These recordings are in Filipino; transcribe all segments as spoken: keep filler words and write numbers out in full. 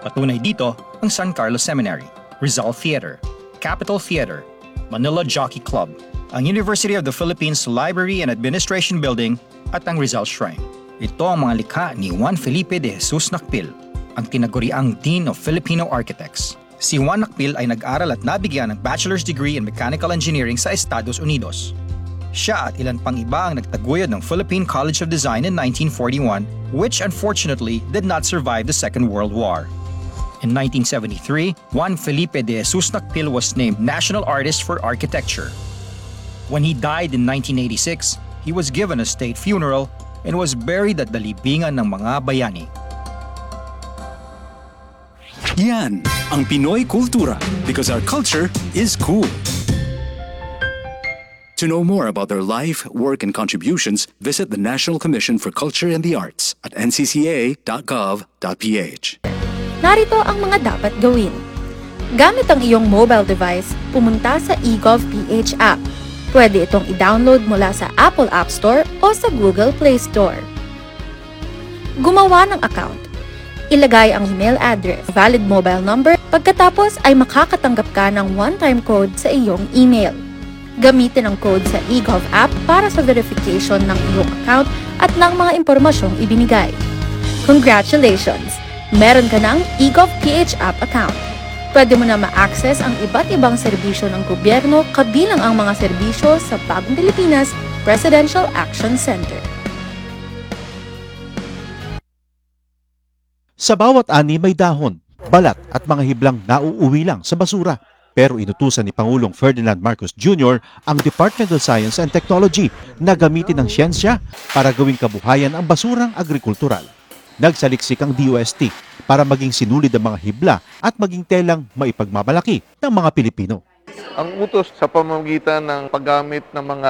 Patunay dito ang San Carlos Seminary, Rizal Theater, Capitol Theater, Manila Jockey Club, ang University of the Philippines Library and Administration Building at ang Rizal Shrine. Ito ang mga likha ni Juan Felipe de Jesus Nakpil, ang tinaguriang Dean of Filipino Architects. Si Juan Nakpil ay nag-aral at nabigyan ng bachelor's degree in mechanical engineering sa Estados Unidos. Siya at ilan pang iba ang nagtaguyod ng Philippine College of Design in nineteen forty-one, which unfortunately did not survive the Second World War. In nineteen seventy-three, Juan Felipe de Jesus Nakpil was named National Artist for Architecture. When he died in nineteen eighty-six, he was given a state funeral and was buried at the libingan ng mga bayani. Yan ang Pinoy Kultura, because our culture is cool. To know more about their life, work, and contributions, visit the National Commission for Culture and the Arts at n c c a dot gov dot p h. Narito ang mga dapat gawin. Gamit ang iyong mobile device, pumunta sa eGovPH app. Pwede itong i-download mula sa Apple App Store o sa Google Play Store. Gumawa ng account. Ilagay ang email address, valid mobile number, pagkatapos ay makakatanggap ka ng one-time code sa iyong email. Gamitin ang code sa eGov app para sa verification ng iyong account at ng mga impormasyong ibinigay. Congratulations! Meron ka ng eGovPH app account. Pwede mo na ma-access ang iba't ibang serbisyo ng gobyerno kabilang ang mga serbisyo sa Bagong Pilipinas Presidential Action Center. Sa bawat ani may dahon, balat at mga hiblang nauuwi lang sa basura. Pero inutusan ni Pangulong Ferdinand Marcos Junior ang Department of Science and Technology na gamitin ang siyensya para gawing kabuhayan ang basurang agrikultural. Nagsaliksik ang D O S T para maging sinulid ang mga hibla at maging telang maipagmamalaki ng mga Pilipino. Ang utos sa pamamagitan ng paggamit ng mga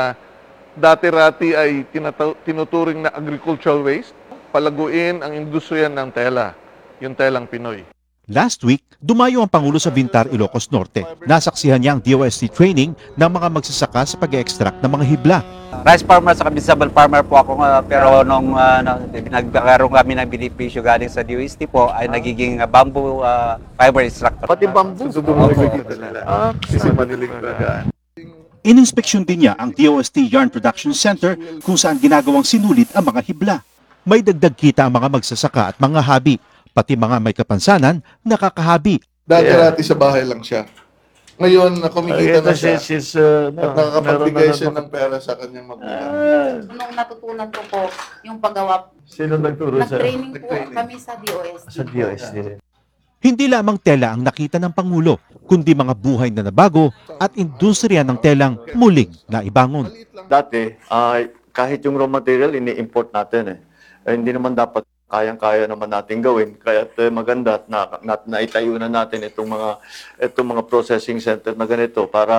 dati-rati ay tinataw- tinuturing na agricultural waste, palaguin ang industriya ng tela, yung telang Pinoy. Last week, dumayo ang Pangulo sa Bintar, Ilocos Norte. Nasaksihan niya ang D O S T training ng mga magsasaka sa pag-extract ng mga hibla. Rice farmer sa vegetable farmer po ako, uh, pero nung uh, nagkaroon kami ng benepisyo galing sa D O S T po ay nagiging uh, bamboo uh, fiber extractor. Pati bamboo, susubukan nila. Ah, sisimanili ko na. Ininspeksyon din niya ang D O S T Yarn Production Center kung saan ginagawang sinulid ang mga hibla. May dagdag kita ang mga magsasaka at mga habi, pati mga may kapansanan, nakakahabi. Dati-rati sa bahay lang siya. Ngayon, kumikita na siya. She's, uh, At nakakapagbigay siya ng pera sa kanyang magulang. Nung natutunan ko po yung paggawa, Sino nagturo sa nag-training po kami sa D O S T. sa D O S T? Hindi lamang tela ang nakita ng Pangulo, kundi mga buhay na nabago at industriya ng telang muling naibangon. Dati, ah, kahit yung raw material, ini-import natin eh. Eh, hindi naman dapat kayang-kaya naman natin gawin. Kaya uh, maganda at na, na, naitayo na natin itong mga, itong mga processing center na ganito para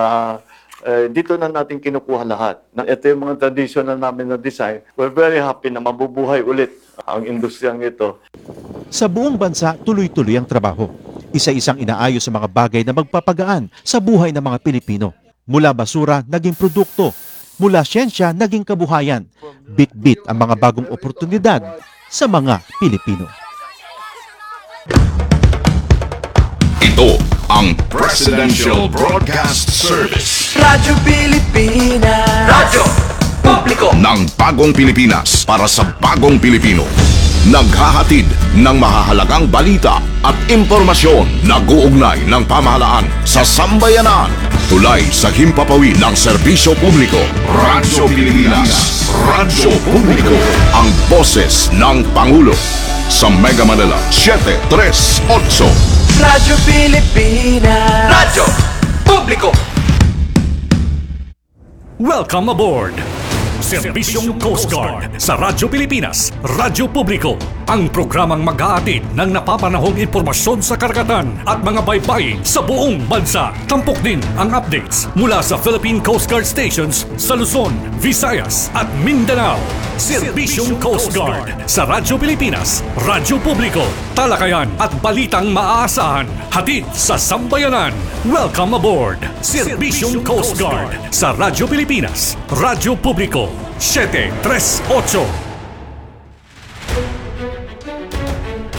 uh, dito na natin kinukuha lahat. Na, ito yung mga traditional namin na design. We're very happy na mabubuhay ulit ang industriyang ito. Sa buong bansa, tuloy-tuloy ang trabaho. Isa-isang inaayos sa mga bagay na magpapagaan sa buhay ng mga Pilipino. Mula basura, naging produkto. Mula siyensya, naging kabuhayan. Bit-bit ang mga bagong oportunidad sa mga Pilipino. Ito ang Presidential Broadcast Service. Radyo Pilipinas. Radyo Publiko ng Bagong Pilipinas para sa Bagong Pilipino. Naghahatid ng mahahalagang balita at impormasyon na guugnay ng pamahalaan sa sambayanan. Tulay sa himpapawid ng serbisyo publiko. Radyo Pilipinas. Radyo Publiko. Ang boses ng Pangulo. Sa Mega Manila, seven three eight. Radyo Pilipinas. Radyo Publiko. Welcome aboard! Serbisyong Coast Guard sa Radyo Pilipinas, Radyo Publiko, ang programang mag-aatid ng napapanahong impormasyon sa karagatan at mga baybayin sa buong bansa. Tampok din ang updates mula sa Philippine Coast Guard stations sa Luzon, Visayas at Mindanao. Serbisyong Coast Guard sa Radyo Pilipinas, Radyo Publiko, talakayan at balitang maaasahan, hatid sa sambayanan. Welcome aboard! Serbisyong Coast Guard sa Radyo Pilipinas, Radyo Publiko, seven three eight.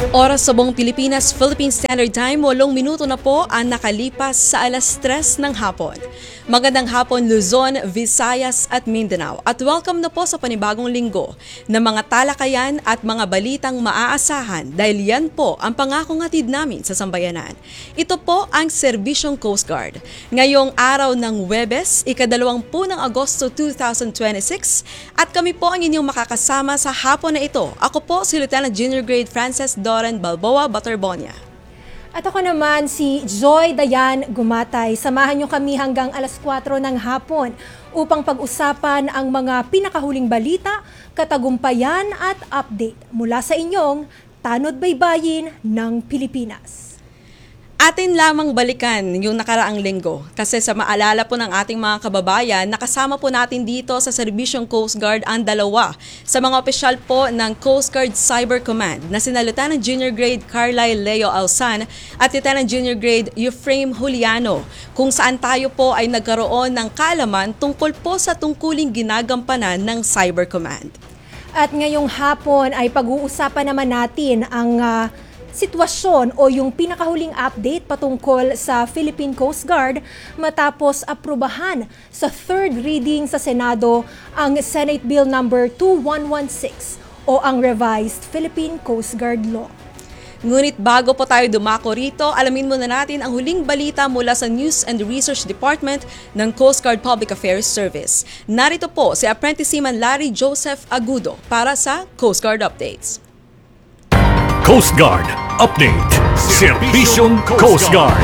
Oras sa buong Pilipinas, Philippine Standard Time, walong minuto na po ang nakalipas sa alas tres ng hapon. Magandang hapon Luzon, Visayas at Mindanao at welcome na po sa panibagong linggo na mga talakayan at mga balitang maaasahan dahil yan po ang pangakong hatid namin sa sambayanan. Ito po ang Serbisyong Coast Guard. Ngayong araw ng Huwebes, ikadalawampu ng Agosto two thousand twenty-six at kami po ang inyong makakasama sa hapon na ito. Ako po si Lieutenant Junior Grade Frances Doran Balboa Baterbonia. At ako naman si Joy Dayan Gumatay. Samahan niyo kami hanggang alas kwatro ng hapon upang pag-usapan ang mga pinakahuling balita, katagumpayan at update mula sa inyong Tanod Baybayin ng Pilipinas. Atin lamang balikan yung nakaraang linggo kasi sa maalala po ng ating mga kababayan, nakasama po natin dito sa Serbisyong Coast Guard ang dalawa sa mga opisyal po ng Coast Guard Cyber Command na sina Lieutenant Junior Grade Carlyle Leo Alsan at Lieutenant Junior Grade Euphrame Juliano, kung saan tayo po ay nagkaroon ng kaalaman tungkol po sa tungkuling ginagampanan ng Cyber Command. At ngayong hapon ay pag-uusapan naman natin ang uh, sitwasyon o yung pinakahuling update patungkol sa Philippine Coast Guard matapos aprubahan sa third reading sa Senado ang Senate Bill number two one one six o ang revised Philippine Coast Guard Law. Ngunit bago po tayo dumako rito, alamin muna natin ang huling balita mula sa News and Research Department ng Coast Guard Public Affairs Service. Narito po si Apprentice Seaman Larry Joseph Agudo para sa Coast Guard Updates. Coast Guard Update. Serbisyong Coast Guard.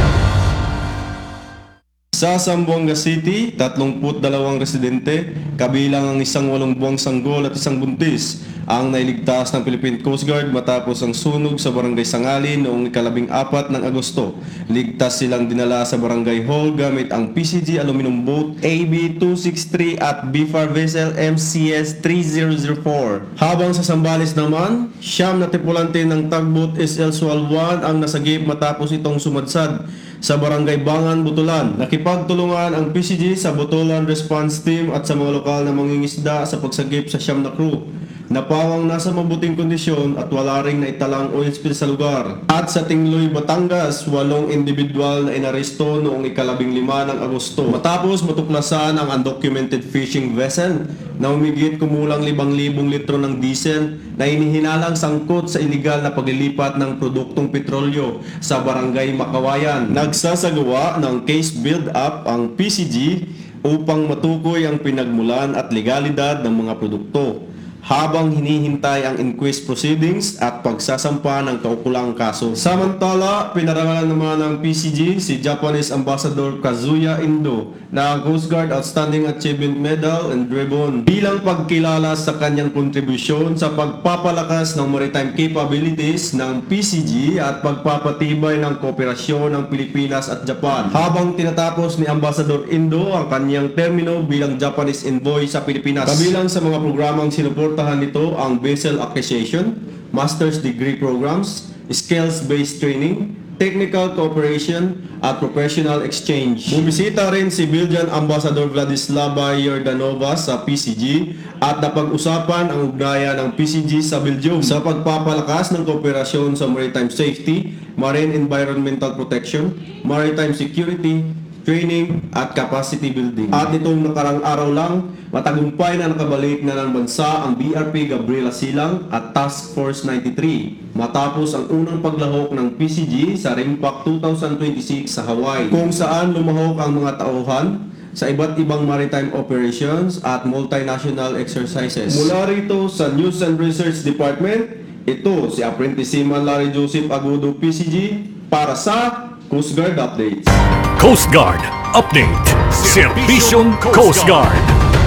Sa Zamboanga City, tatlongput dalawang residente, kabilang ang isang walong buwang sanggol at isang buntis, ang nailigtas ng Philippine Coast Guard matapos ang sunog sa Barangay Sangali noong ikalabing apat ng Agosto. Ligtas silang dinala sa Barangay Hall gamit ang P C G aluminum boat A B two sixty-three at B F A R vessel M C S three thousand four. Habang sa Zambales naman, siyam na tripulante ng tugboat S L Sual one ang nasagip matapos itong sumadsad sa Barangay Bangan, Butulan. Nakipagtulungan ang P C G sa Butulan Response Team at sa mga lokal na mangingisda sa pagsagip sa siyam na crew. Napawang nasa mabuting kondisyon at wala ring naitalang oil spill sa lugar. At sa Tingloy, Batangas, walong individual na inaresto noong ikalabing lima ng Agosto. Matapos matuklasan ang undocumented fishing vessel na umigit kumulang limang libong litro ng diesel na inihinalang sangkot sa iligal na paglilipat ng produktong petrolyo sa Barangay Makawayan. Nagsasagawa ng case build-up ang P C G upang matukoy ang pinagmulan at legalidad ng mga produkto, habang hinihintay ang inquest proceedings at pagsasampa ng kaukulang kaso. Samantala, pinarangalan naman ng P C G si Japanese Ambassador Kazuya Indo na Coast Guard Outstanding Achievement Medal and Ribbon bilang pagkilala sa kanyang kontribusyon sa pagpapalakas ng maritime capabilities ng P C G at pagpapatibay ng kooperasyon ng Pilipinas at Japan. Habang tinatapos ni Ambassador Indo ang kanyang termino bilang Japanese envoy sa Pilipinas. Kabilang sa mga programang sinuportahan nito ang vessel acquisition, master's degree programs, skills-based training, technical cooperation at professional exchange. Bumisita rin si Belgian Ambassador Vladislava Yordanova sa P C G at napag-usapan ang ugnayan ng P C G sa Belgium sa pagpapalakas ng kooperasyon sa maritime safety, marine environmental protection, maritime security, training at capacity building. At itong nakarang araw lang, matagumpay na nakabalik na ng bansa ang B R P Gabriela Silang at Task Force ninety-three matapos ang unang paglahok ng P C G sa RIMPAC twenty twenty-six sa Hawaii, kung saan lumahok ang mga tauhan sa iba't ibang maritime operations at multinational exercises. Mula rito sa News and Research Department, ito si Apprentice Seaman Larry Joseph Agudo P C G para sa Coast Guard Updates. Coast Guard Update. Serbisyong Coast Guard.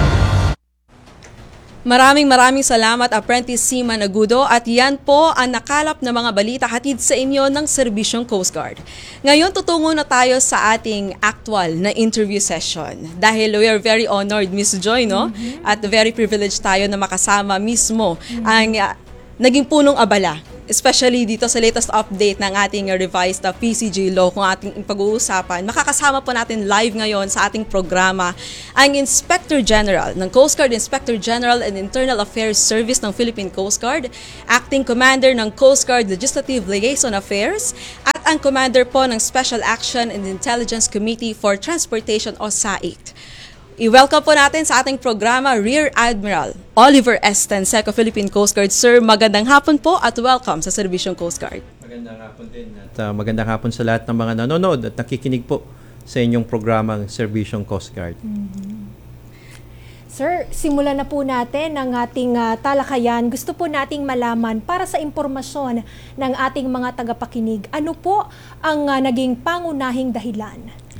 Maraming maraming salamat Apprentice Seaman Agudo at yan po ang nakalap na mga balita hatid sa inyo ng Serbisyong Coast Guard. Ngayon tutungo na tayo sa ating actual na interview session dahil we are very honored, Miss Joy, no? Mm-hmm. At very privileged tayo na makasama mismo mm-hmm. ang uh, naging punong abala especially dito sa latest update ng ating revised uh, P C G law kung ating pag-uusapan. Makakasama po natin live ngayon sa ating programa ang Inspector General ng Coast Guard, Inspector General and Internal Affairs Service ng Philippine Coast Guard, Acting Commander ng Coast Guard Legislative Liaison Affairs, at ang Commander po ng Special Action and Intelligence Committee for Transportation o S A I C. I-welcome po natin sa ating programa Rear Admiral Oliver S. Tenseco, Philippine Coast Guard. Sir, magandang hapon po at welcome sa Serbisyong Coast Guard. Magandang hapon din at uh, magandang hapon sa lahat ng mga nanonood at nakikinig po sa inyong programang Serbisyong Coast Guard. Mm-hmm. Sir, simulan na po natin ang ating uh, talakayan. Gusto po nating malaman para sa impormasyon ng ating mga tagapakinig, ano po ang uh, naging pangunahing dahilan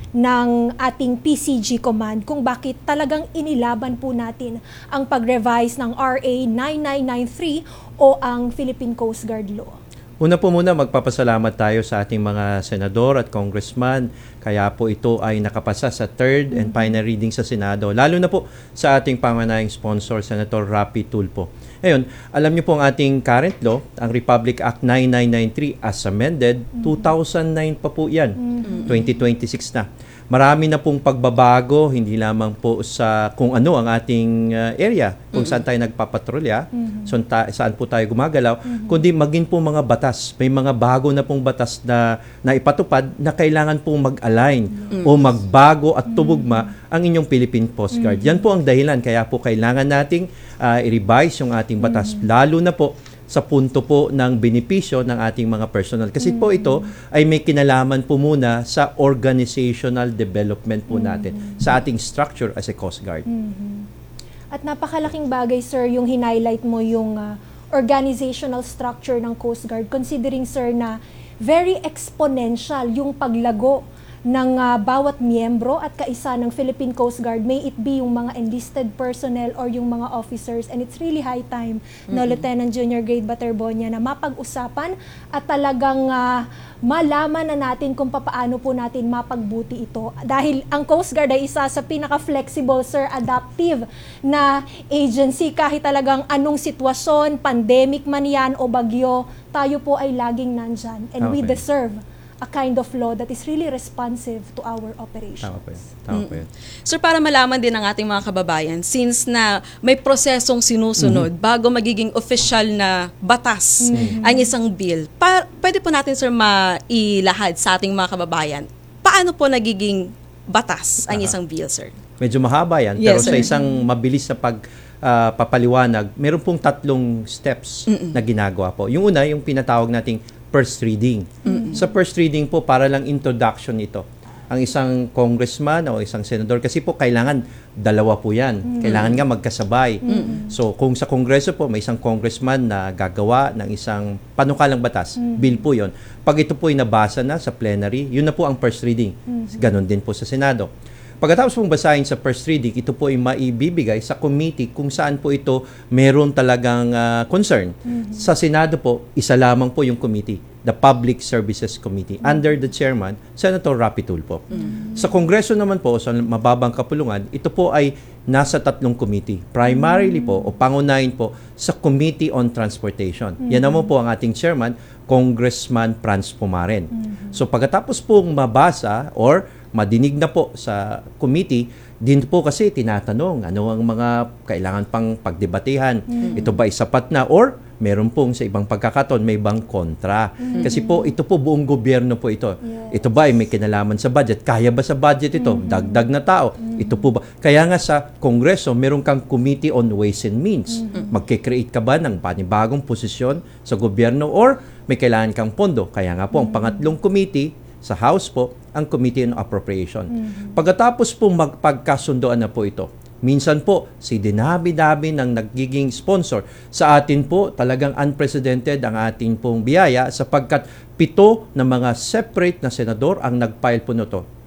ng ating P C G Command kung bakit talagang inilaban po natin ang pag-revise ng R A nine nine nine three o ang Philippine Coast Guard Law. Una po muna, magpapasalamat tayo sa ating mga senador at congressman. Kaya po ito ay nakapasa sa third and final reading sa Senado. Lalo na po sa ating pangunahing sponsor, Senator Rapi Tulfo. Ngayon, alam niyo po ang ating current law, ang Republic Act nine nine nine three as amended, mm-hmm. two thousand nine pa po yan, mm-hmm. twenty twenty-six na. Marami na pong pagbabago, hindi lamang po sa kung ano ang ating uh, area, kung mm-hmm. saan tayo nagpapatrolya, mm-hmm. saan, ta- saan po tayo gumagalaw, mm-hmm. kundi maging po mga batas. May mga bago na pong batas na, na ipatupad na kailangan pong mag-align mm-hmm. o magbago at tubugma mm-hmm. ang inyong Philippine Coast Guard. Mm-hmm. Yan po ang dahilan, kaya po kailangan nating uh, i-revise yung ating batas, mm-hmm. lalo na po sa punto po ng benepisyo ng ating mga personnel. Kasi mm-hmm. po ito ay may kinalaman po muna sa organizational development po natin, mm-hmm. sa ating structure as a Coast Guard. Mm-hmm. At napakalaking bagay, sir, yung highlight mo yung uh, organizational structure ng Coast Guard, considering, sir, na very exponential yung paglago ng uh, bawat miyembro at kaisa ng Philippine Coast Guard, may it be yung mga enlisted personnel or yung mga officers. And it's really high time, mm-hmm. no, Lieutenant Junior Grade Baterbonia, na mapag-usapan at talagang uh, malaman na natin kung paano po natin mapagbuti ito. Dahil ang Coast Guard ay isa sa pinaka-flexible, sir, adaptive na agency. Kahit talagang anong sitwasyon, pandemic man yan o bagyo, tayo po ay laging nandyan. And okay. we deserve a kind of law that is really responsive to our operations. Tama po yun. Tama po yun. Sir, para malaman din ng ating mga kababayan, since na may prosesong sinusunod mm-hmm. bago magiging official na batas mm-hmm. ang isang bill, pa- pwede po natin, sir, mailahad sa ating mga kababayan, paano po nagiging batas ang isang bill, sir? Medyo mahaba yan, yes, pero sir. sa isang mabilis na pag uh, papaliwanag, meron pong tatlong steps Mm-mm. na ginagawa po. Yung una, yung pinatawag nating first reading. Mm-hmm. Sa first reading po, para lang introduction ito. Ang isang congressman o isang senador, kasi po kailangan dalawa po yan. Mm-hmm. Kailangan nga magkasabay. Mm-hmm. So kung sa kongreso po, may isang congressman na gagawa ng isang panukalang batas, mm-hmm. bill po yon. Pag ito po ay nabasa na sa plenary, yun na po ang first reading. Mm-hmm. Ganon din po sa Senado. Pagkatapos pong basahin sa first reading, ito po ay maibibigay sa committee kung saan po ito meron talagang uh, concern. Mm-hmm. Sa Senado po, isa lamang po yung committee, the Public Services Committee, mm-hmm. under the chairman, Senator Rapi Tulfo. Mm-hmm. Sa Kongreso naman po, sa mababang kapulungan, ito po ay nasa tatlong committee. Primarily mm-hmm. po, o pangunahin po, sa Committee on Transportation. Mm-hmm. Yan naman po ang ating chairman, Congressman Franz Pumaren. Mm-hmm. So pagkatapos pong mabasa or madinig na po sa committee, din po kasi tinatanong ano ang mga kailangan pang pagdebatehan. Mm-hmm. Ito ba ay sapat na or meron pong sa ibang pagkakataon may ibang kontra. Mm-hmm. Kasi po ito po buong gobyerno po ito. Yes. Ito ba ay may kinalaman sa budget? Kaya ba sa budget ito? Mm-hmm. Dagdag na tao. Mm-hmm. Ito po ba? Kaya nga sa Kongreso, meron kang Committee on Ways and Means. Mm-hmm. Magkikreate ka ba ng panibagong posisyon sa gobyerno or may kailangan kang pondo? Kaya nga po, mm-hmm. ang pangatlong committee sa House po, ang Committee on Appropriation. Mm-hmm. Pagkatapos po magpagkasundoan na po ito, minsan po, si dinabi-dabi ng nagiging sponsor. Sa atin po, talagang unprecedented ang ating pong biyaya sapagkat pito na mga separate na senador ang nag-file po nito.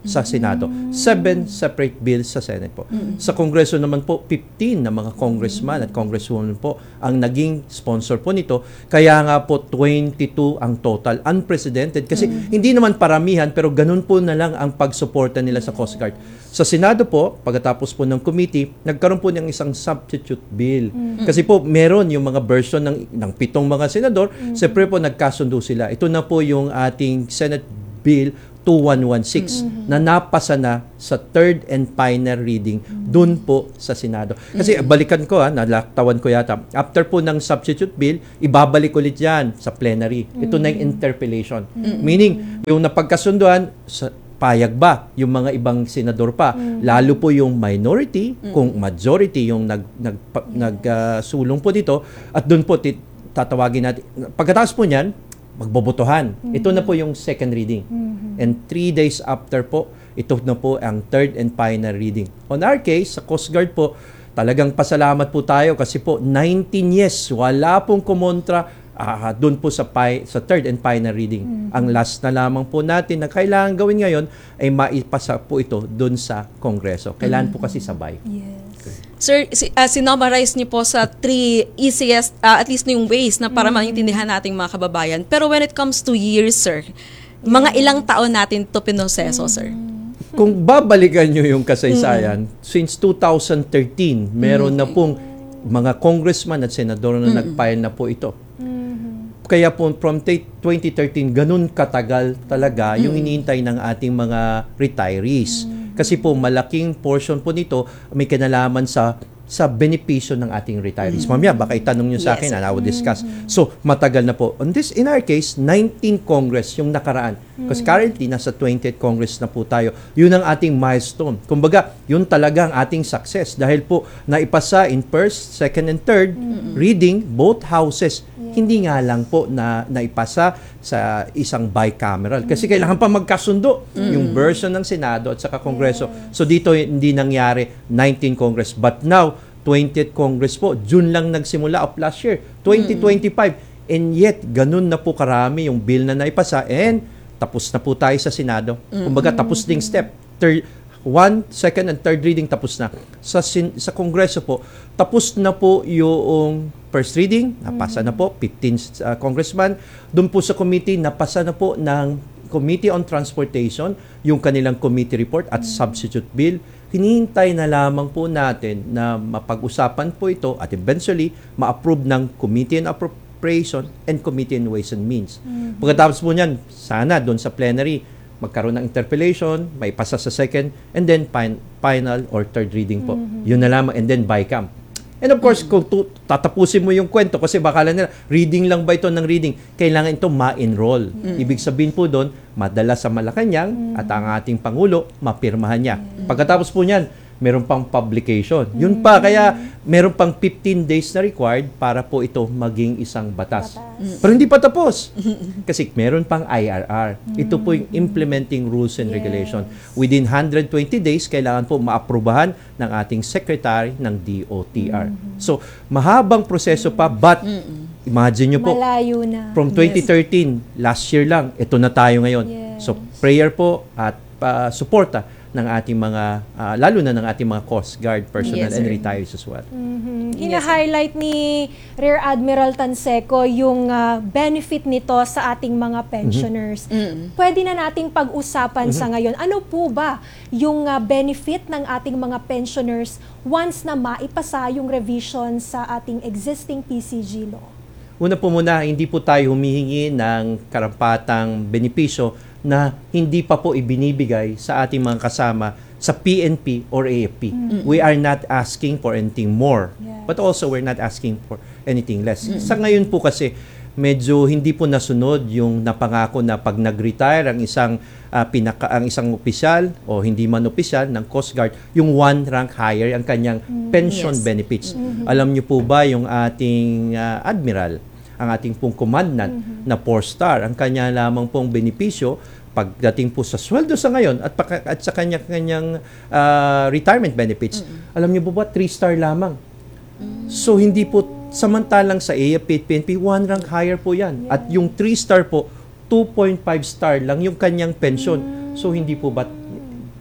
sa Senado. Seven separate bills sa Senate po. Sa Kongreso naman po, fifteen na mga congressman at congresswoman po ang naging sponsor po nito. Kaya nga po, twenty-two ang total. Unprecedented. Kasi hindi naman paramihan, pero ganun po na lang ang pagsuporta nila sa Coast Guard. Sa Senado po, pagkatapos po ng committee, nagkaroon po ng isang substitute bill. Kasi po, meron yung mga version ng, ng pitong mga senador, siyempre po nagkasundo sila. Ito na po yung ating Senate Bill twenty-one sixteen na napasa na sa third and final reading dun po sa Senado. Kasi balikan ko, ha, nalaktawan ko yata, after po ng substitute bill, ibabalik ulit yan sa plenary. Ito na yung interpellation. Meaning, yung napagkasunduan, sa, payag ba yung mga ibang senador pa? Lalo po yung minority, kung majority yung nag, nag, nag uh, sulong po dito, at dun po tit, tatawagin natin. Pagkatapos po niyan, magbobotohan. Mm-hmm. Ito na po yung second reading. Mm-hmm. And three days after po, ito na po ang third and final reading. On our case, sa Coast Guard po, talagang pasalamat po tayo kasi po nineteen yes, wala pong kumontra uh, doon po sa, pi- sa third and final reading. Mm-hmm. Ang last na lamang po natin na kailangan gawin ngayon ay maipasa po ito doon sa Kongreso. Kailangan mm-hmm. po kasi sabay. Yes. Sir, si, uh, sinummarize niyo po sa three easiest, uh, at least yung ways na para mm-hmm. maintindihan nating mga kababayan. Pero when it comes to years, sir, yeah. mga ilang taon natin ito pinoseso, mm-hmm. sir? Kung babalikan nyo yung kasaysayan, mm-hmm. since two thousand thirteen, meron mm-hmm. na pong mga congressman at senador na mm-hmm. nag-file na po ito. Mm-hmm. Kaya po from twenty thirteen, ganun katagal talaga mm-hmm. yung iniintay ng ating mga retirees. Mm-hmm. Kasi po malaking portion po nito may kinalaman sa sa benepisyo ng ating retirees. Mm-hmm. Mamaya baka itanong niyo sa akin, yes. and I will discuss. Mm-hmm. So, matagal na po. On this, in our case, nineteen Congress yung nakaraan. Mm-hmm. Kasi currently, nasa twentieth Congress na po tayo. Yun ang ating milestone. Kumbaga, yun talaga ang ating success. Dahil po, naipasa in first, second, and third mm-hmm. reading, both houses. Yeah. Hindi nga lang po na naipasa sa isang bicameral. Kasi mm-hmm. kailangan pa magkasundo mm-hmm. yung version ng Senado at saka Kongreso. Yeah. So, dito hindi nangyari nineteen Congress. But now, twentieth Congress po, June lang nagsimula of last year, twenty twenty-five. Mm-hmm. And yet, ganun na po karami yung bill na naipasa and tapos na po tayo sa Senado. Mm-hmm. Kumbaga, tapos ding step. Third, one, second, and third reading tapos na. Sa, sin, sa Kongreso po, tapos na po yung first reading, napasa mm-hmm. na po, fifteen uh, congressman. Doon po sa committee, napasa na po ng Committee on Transportation, yung kanilang committee report at mm-hmm. substitute bill. Hinihintay na lamang po natin na mapag-usapan po ito at eventually ma-approve ng Committee on Appropriation and Committee on Ways and Means. Mm-hmm. Pagkatapos po niyan, sana doon sa plenary, magkaroon ng interpellation, may pasa sa second, and then fin- final or third reading po. Mm-hmm. Yun na lamang, and then bycam. And of course, kung tu- tatapusin mo yung kwento, kasi baka lang nila, reading lang ba ito ng reading? Kailangan ito ma-enroll. Mm-hmm. Ibig sabihin po doon, madala sa Malacanang mm-hmm. at ang ating Pangulo, mapirmahan niya. Mm-hmm. Pagkatapos po niyan, meron pang publication. Mm-hmm. Yun pa, kaya meron pang fifteen days na required para po ito maging isang batas. batas. Pero hindi pa tapos. Kasi meron pang I R R. Mm-hmm. Ito po yung implementing rules and yes. regulation. Within one hundred twenty days, kailangan po maaprubahan ng ating secretary ng D O T R. Mm-hmm. So, mahabang proseso pa, but mm-hmm. imagine nyo po, malayo na. From twenty thirteen, yes. last year lang, ito na tayo ngayon. Yes. So, prayer po at uh, suporta ng ating mga, uh, lalo na ng ating mga Coast Guard personnel yes, and retirees as well. Mm-hmm. Hina-highlight ni Rear Admiral Tanseco yung uh, benefit nito sa ating mga pensioners. Mm-hmm. Pwede na nating pag-usapan mm-hmm. sa ngayon. Ano po ba yung uh, benefit ng ating mga pensioners once na maipasa yung revision sa ating existing P C G law? Una po muna, hindi po tayo humihingi ng karampatang benepisyo na hindi pa po ibinibigay sa ating mga kasama sa P N P or A F P. Mm-hmm. We are not asking for anything more, yes. but also we're not asking for anything less. Mm-hmm. Sa ngayon po kasi, medyo hindi po nasunod yung napangako na pag nag-retire ang isang uh, pinaka ang isang opisyal o hindi man opisyal ng Coast Guard, yung one rank higher ang kanyang mm-hmm. pension yes. benefits. Mm-hmm. Alam niyo po ba yung ating uh, admiral, ang ating pong commandant mm-hmm. na four star, ang kanya lamang pong benepisyo pagdating po sa sweldo sa ngayon at, paka, at sa kanya-kanyang uh, retirement benefits, mm-hmm. alam niyo po ba, three star lamang. Mm-hmm. So, hindi po, samantalang sa A F P at P N P, one rank higher po yan. Yeah. At yung three star po, two point five star lang yung kanyang pension. Mm-hmm. So, hindi po ba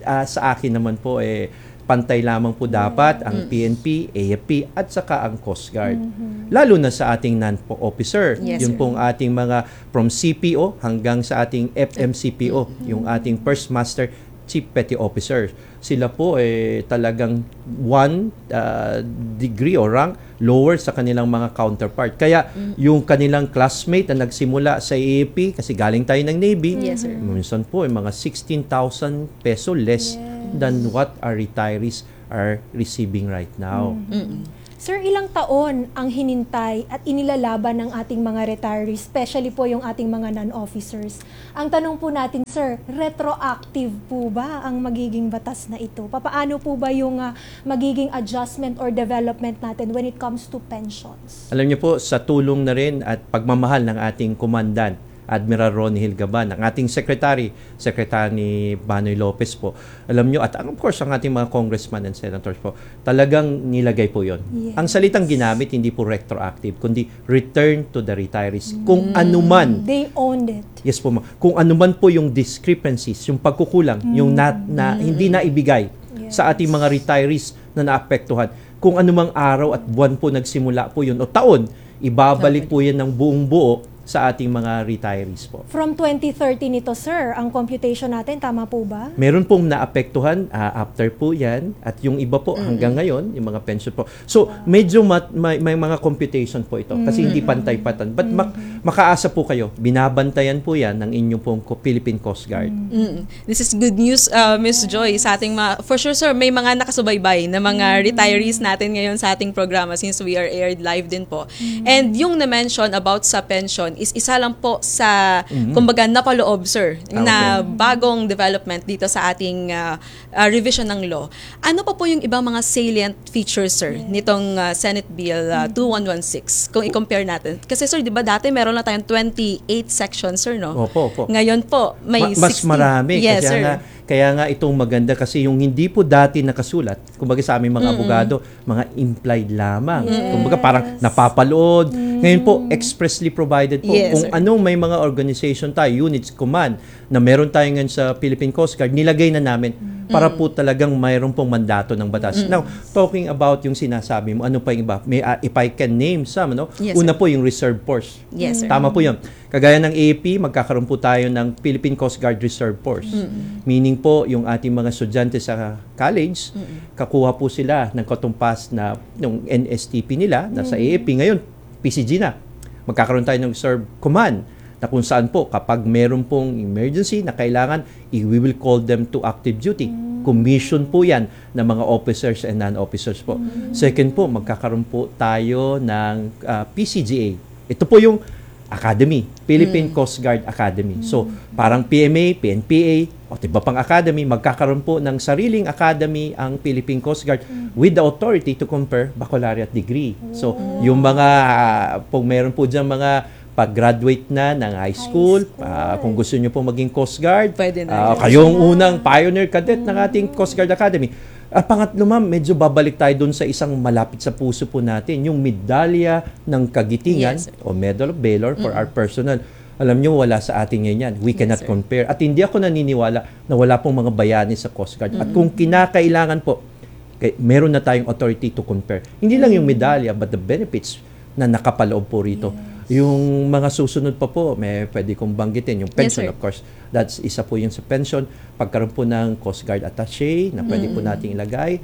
ah, sa akin naman po, eh, pantay lamang po dapat ang P N P, A F P, at saka ang Coast Guard. Lalo na sa ating non-po officer. Yes, Yun sir. pong ating mga from C P O hanggang sa ating F M C P O, yung ating First Master Chief Petty Officer. Sila po eh talagang one uh, degree or rank lower sa kanilang mga counterpart. Kaya yung kanilang classmate na nagsimula sa A F P, kasi galing tayo ng Navy, Yes, sir. minsan po eh, mga sixteen thousand peso less than what our retirees are receiving right now. Sir, ilang taon ang hinintay at inilalaban ng ating mga retirees, especially po yung ating mga non-officers? Ang tanong po natin, sir, retroactive po ba ang magiging batas na ito? Papaano po ba yung ah, magiging adjustment or development natin when it comes to pensions? Alam niyo po, sa tulong na rin at pagmamahal ng ating komandan, Admiral Ronnie Hilgaban, ang ating secretary, secretary ni Banoy Lopez po. Alam nyo, at of course, ang ating mga congressman and senators po, talagang nilagay po yon. Yes. Ang salitang ginamit, hindi po retroactive, kundi return to the retirees. Kung anuman, They owned it. yes po, ma- kung anuman po yung discrepancies, yung pagkukulang, yung na, na, hindi na ibigay sa ating mga retirees na naapektuhan, kung anumang araw at buwan po nagsimula po yun, o taon, ibabalik po yan ng buong buo sa ating mga retirees po. From twenty thirty nito, sir, ang computation natin, tama po ba? Meron pong naapektuhan uh, after po yan, at yung iba po hanggang ngayon, yung mga pension po. So, medyo mat, may, may mga computation po ito kasi hindi pantay-patan. But mak- makaasa po kayo, binabantayan po yan ng inyong pong Philippine Coast Guard. Mm. This is good news, uh, Miss Joy, sa ating mga, for sure sir, may mga nakasubaybay na mga retirees natin ngayon sa ating programa since we are aired live din po. And yung na-mention about sa pension is isa lang po sa, Mhm. kumbaga, napaloob, sir, Ah, na okay. bagong development dito sa ating uh, uh, revision ng law. Ano pa po yung ibang mga salient features, sir, nitong uh, Senate Bill uh, two one one six, kung i-compare natin? Kasi, sir, di ba dati meron na tayong twenty-eight sections, sir, no? Opo, opo. Ngayon po, may Ma- mas sixteen. marami. Yes, kaya sir. nga, kaya nga itong maganda kasi yung hindi po dati nakasulat, kumbaga sa aming mga Mm-mm. abogado, mga implied lamang. Yes. Kumbaga parang napapalood. Ngayon po, expressly provided po. Yes, Kung sir. anong may mga organization tayo, units, command, na meron tayo ngayon sa Philippine Coast Guard, nilagay na namin para po talagang mayroon pong mandato ng batas. Mm. Now, talking about yung sinasabi mo, ano pa yung iba? May, uh, if I can name some, ano? Yes, Una sir. po yung reserve force. Yes, sir. Tama po yun. Kagaya ng A F P, magkakaroon po tayo ng Philippine Coast Guard Reserve Force. Mm-mm. Meaning po, yung ating mga estudyante sa college, Mm-mm. kakuha po sila ng katumpas na yung N S T P nila, na sa A F P. Ngayon, P C G na. Magkakaroon tayo ng Reserve Command na kung saan po, kapag meron pong emergency na kailangan, i- we will call them to active duty. Commission po yan ng mga officers and non-officers po. Second po, magkakaroon po tayo ng uh, P C G A. Ito po yung Academy, Philippine Coast Guard Academy. So, parang P M A, P N P A, o iba pang academy, magkakaroon po ng sariling academy ang Philippine Coast Guard with the authority to confer baccalaureate degree. So, yung mga, uh, kung meron po dyan mga pag-graduate na ng high school, ah, kung gusto nyo po maging Coast Guard, Pwede na ah, yun. kayong unang pioneer cadet ng ating Coast Guard Academy. At pangatlo, ma'am, medyo babalik tayo dun sa isang malapit sa puso po natin, yung medalya ng kagitingan Yes, sir. o Medal of Valor for Mm. our personnel. Alam nyo, wala sa atin ngayon yan. We Yes, cannot sir. compare. At hindi ako naniniwala na wala pong mga bayani sa Coast Guard. At Mm-mm. kung kinakailangan po, kay, meron na tayong authority to compare. Hindi lang yung medalya, but the benefits na nakapaloob po rito. Yung mga susunod pa po, may pwede kong banggitin. Yung pension, sir. of course. That's isa po yung sa pension. Pagkaroon po ng Coast Guard attaché na pwede po Mm. nating ilagay.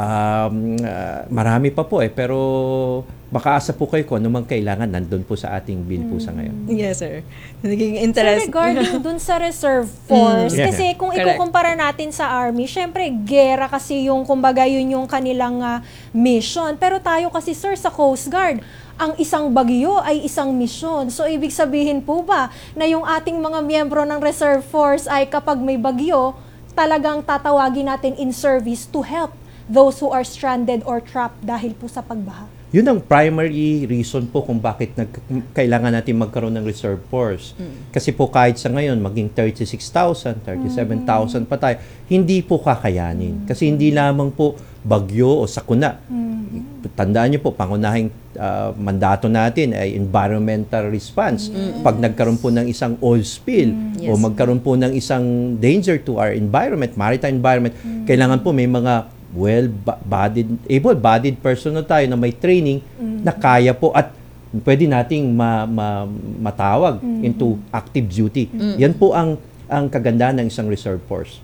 Um, ah, marami pa po eh. Pero makaasa po kayo kung anumang kailangan nandun po sa ating bill po sa ngayon. Yes, sir. Naging So interest. regarding dun sa reserve force, Mm. Yeah. kasi kung Correct. ikukumpara natin sa army, syempre gera kasi yung kumbaga yun yung kanilang ah, mission. Pero tayo kasi sir sa Coast Guard, ang isang bagyo ay isang misyon. So ibig sabihin po ba na yung ating mga miyembro ng reserve force ay kapag may bagyo, talagang tatawagin natin in service to help those who are stranded or trapped dahil po sa pagbaha? Yun ang primary reason po kung bakit nag, kailangan natin magkaroon ng reserve force. Mm. Kasi po kahit sa ngayon, maging thirty-six thousand, thirty-seven thousand pa tayo, hindi po kakayanin. Kasi hindi lamang po bagyo o sakuna. Tandaan niyo po, pangunahing uh, mandato natin ay environmental response. Mm. Pag nagkaroon po ng isang oil spill Mm. o Yes. magkaroon po ng isang danger to our environment, maritime environment, kailangan po may mga well-bodied, able-bodied person na tayo na may training na kaya po at pwede nating ma, ma, matawag into active duty. Mm. Yan po ang ang kagandahan ng isang reserve force.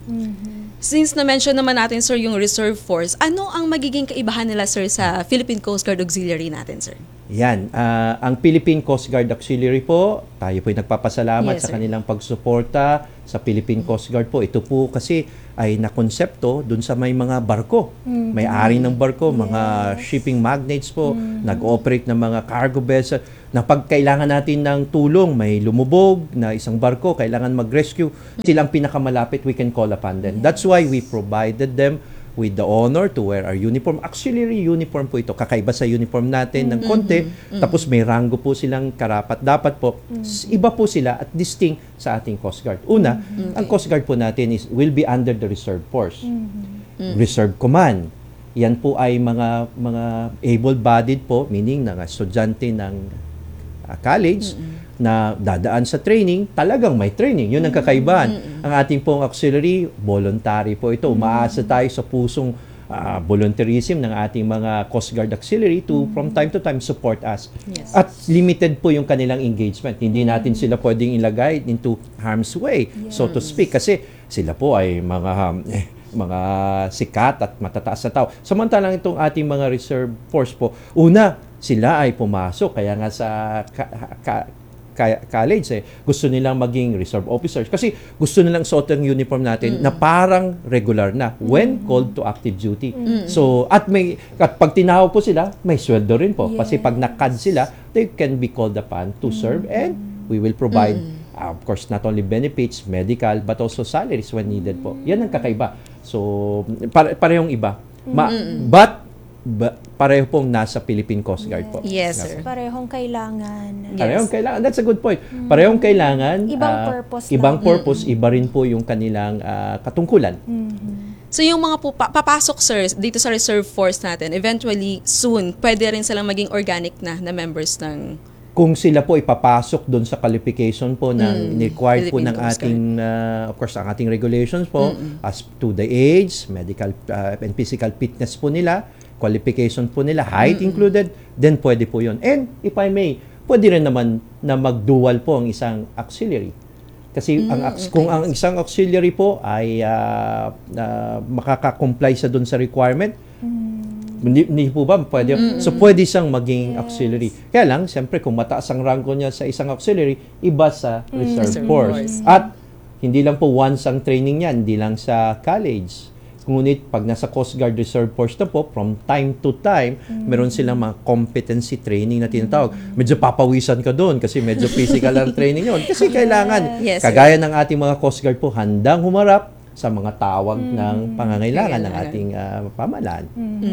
Since na-mention naman natin, sir, yung reserve force, ano ang magiging kaibahan nila, sir, sa Philippine Coast Guard Auxiliary natin, sir? Yan. ah, ang Philippine Coast Guard Auxiliary po, tayo po ay nagpapasalamat Yes, sa sir. kanilang pagsuporta sa Philippine Coast Guard po. Ito po kasi ay nakonsepto dun sa may mga barko. Mhm. May-ari ng barko, mga shipping magnates po, nag-operate ng mga cargo vessel, na pag kailangan natin ng tulong, may lumubog na isang barko, kailangan mag-rescue, silang pinakamalapit, we can call upon them. That's why we provided them with the honor to wear our uniform. Auxiliary uniform po ito. Kakaiba sa uniform natin ng konti. Mhm. Tapos may ranggo po silang karapat. Dapat po, s- iba po sila at distinct sa ating Coast Guard. Una, ang Coast Guard po natin is will be under the Reserve Force. Reserve Command. Yan po ay mga mga able-bodied po, meaning mga estudyante ng uh, college na dadaan sa training, talagang may training. Yun ang kakaibahan. Ang ating pong auxiliary, voluntary po ito. Umaasa tayo sa pusong uh, volunteerism ng ating mga Coast Guard auxiliary to from time to time support us. Yes. At limited po yung kanilang engagement. Hindi natin sila pwedeng ilagay into harm's way, so to speak. Kasi sila po ay mga eh, mga sikat at matataas na tao. Samantalang itong ating mga reserve force po, una, sila ay pumasok. Kaya nga sa ka, ka, ka- college, eh, gusto nilang maging reserve officers. Kasi gusto nilang suot ang uniform natin na parang regular na when called to active duty. So, at may at pag tinawag po sila, may sweldo rin po. Kasi pag nakad sila, they can be called upon to serve and we will provide Uh, of course, not only benefits, medical, but also salaries when needed po. Yan ang kakaiba. So, pare parehong iba. Ma but, ba- pareho pong nasa Philippine Coast Guard po. Yes, sir. Parehong kailangan. Parehong kailangan. That's a good point. Parehong kailangan. Ibang ah, purpose Ibang lang. purpose, iba rin po yung kanilang ah, katungkulan. So yung mga po, pa- papasok, sir, dito sa reserve force natin, eventually, soon, pwede rin silang maging organic na na members ng... Kung sila po ipapasok doon sa qualification po ng Mm. required po Philippine ng Coast Guard. ating, uh, of course, ang ating regulations po, as to the age, medical uh, and physical fitness po nila, qualification po nila, height included, then pwede po yun. And if I may, pwede rin naman na mag-dual po ang isang auxiliary. Kasi ang aux- kung ang isang auxiliary po ay uh, uh, makaka-comply sa doon sa requirement, Hindi, hindi po ba pwede? So, pwede siyang maging auxiliary. Kaya lang, siyempre, kung mataas ang rango niya sa isang auxiliary, iba sa reserve Reserve force. force. At hindi lang po once ang training niya, hindi lang sa college. Ngunit, pag nasa Coast Guard Reserve Force na po, from time to time, meron silang mga competency training na tinatawag. Medyo papawisan ka doon kasi medyo physical ang training yun. Kasi kailangan, Yes, sir. kagaya ng ating mga Coast Guard po, handang humarap sa mga tawag ng pangangailangan ng Kailangan. ating uh, pamahalaan.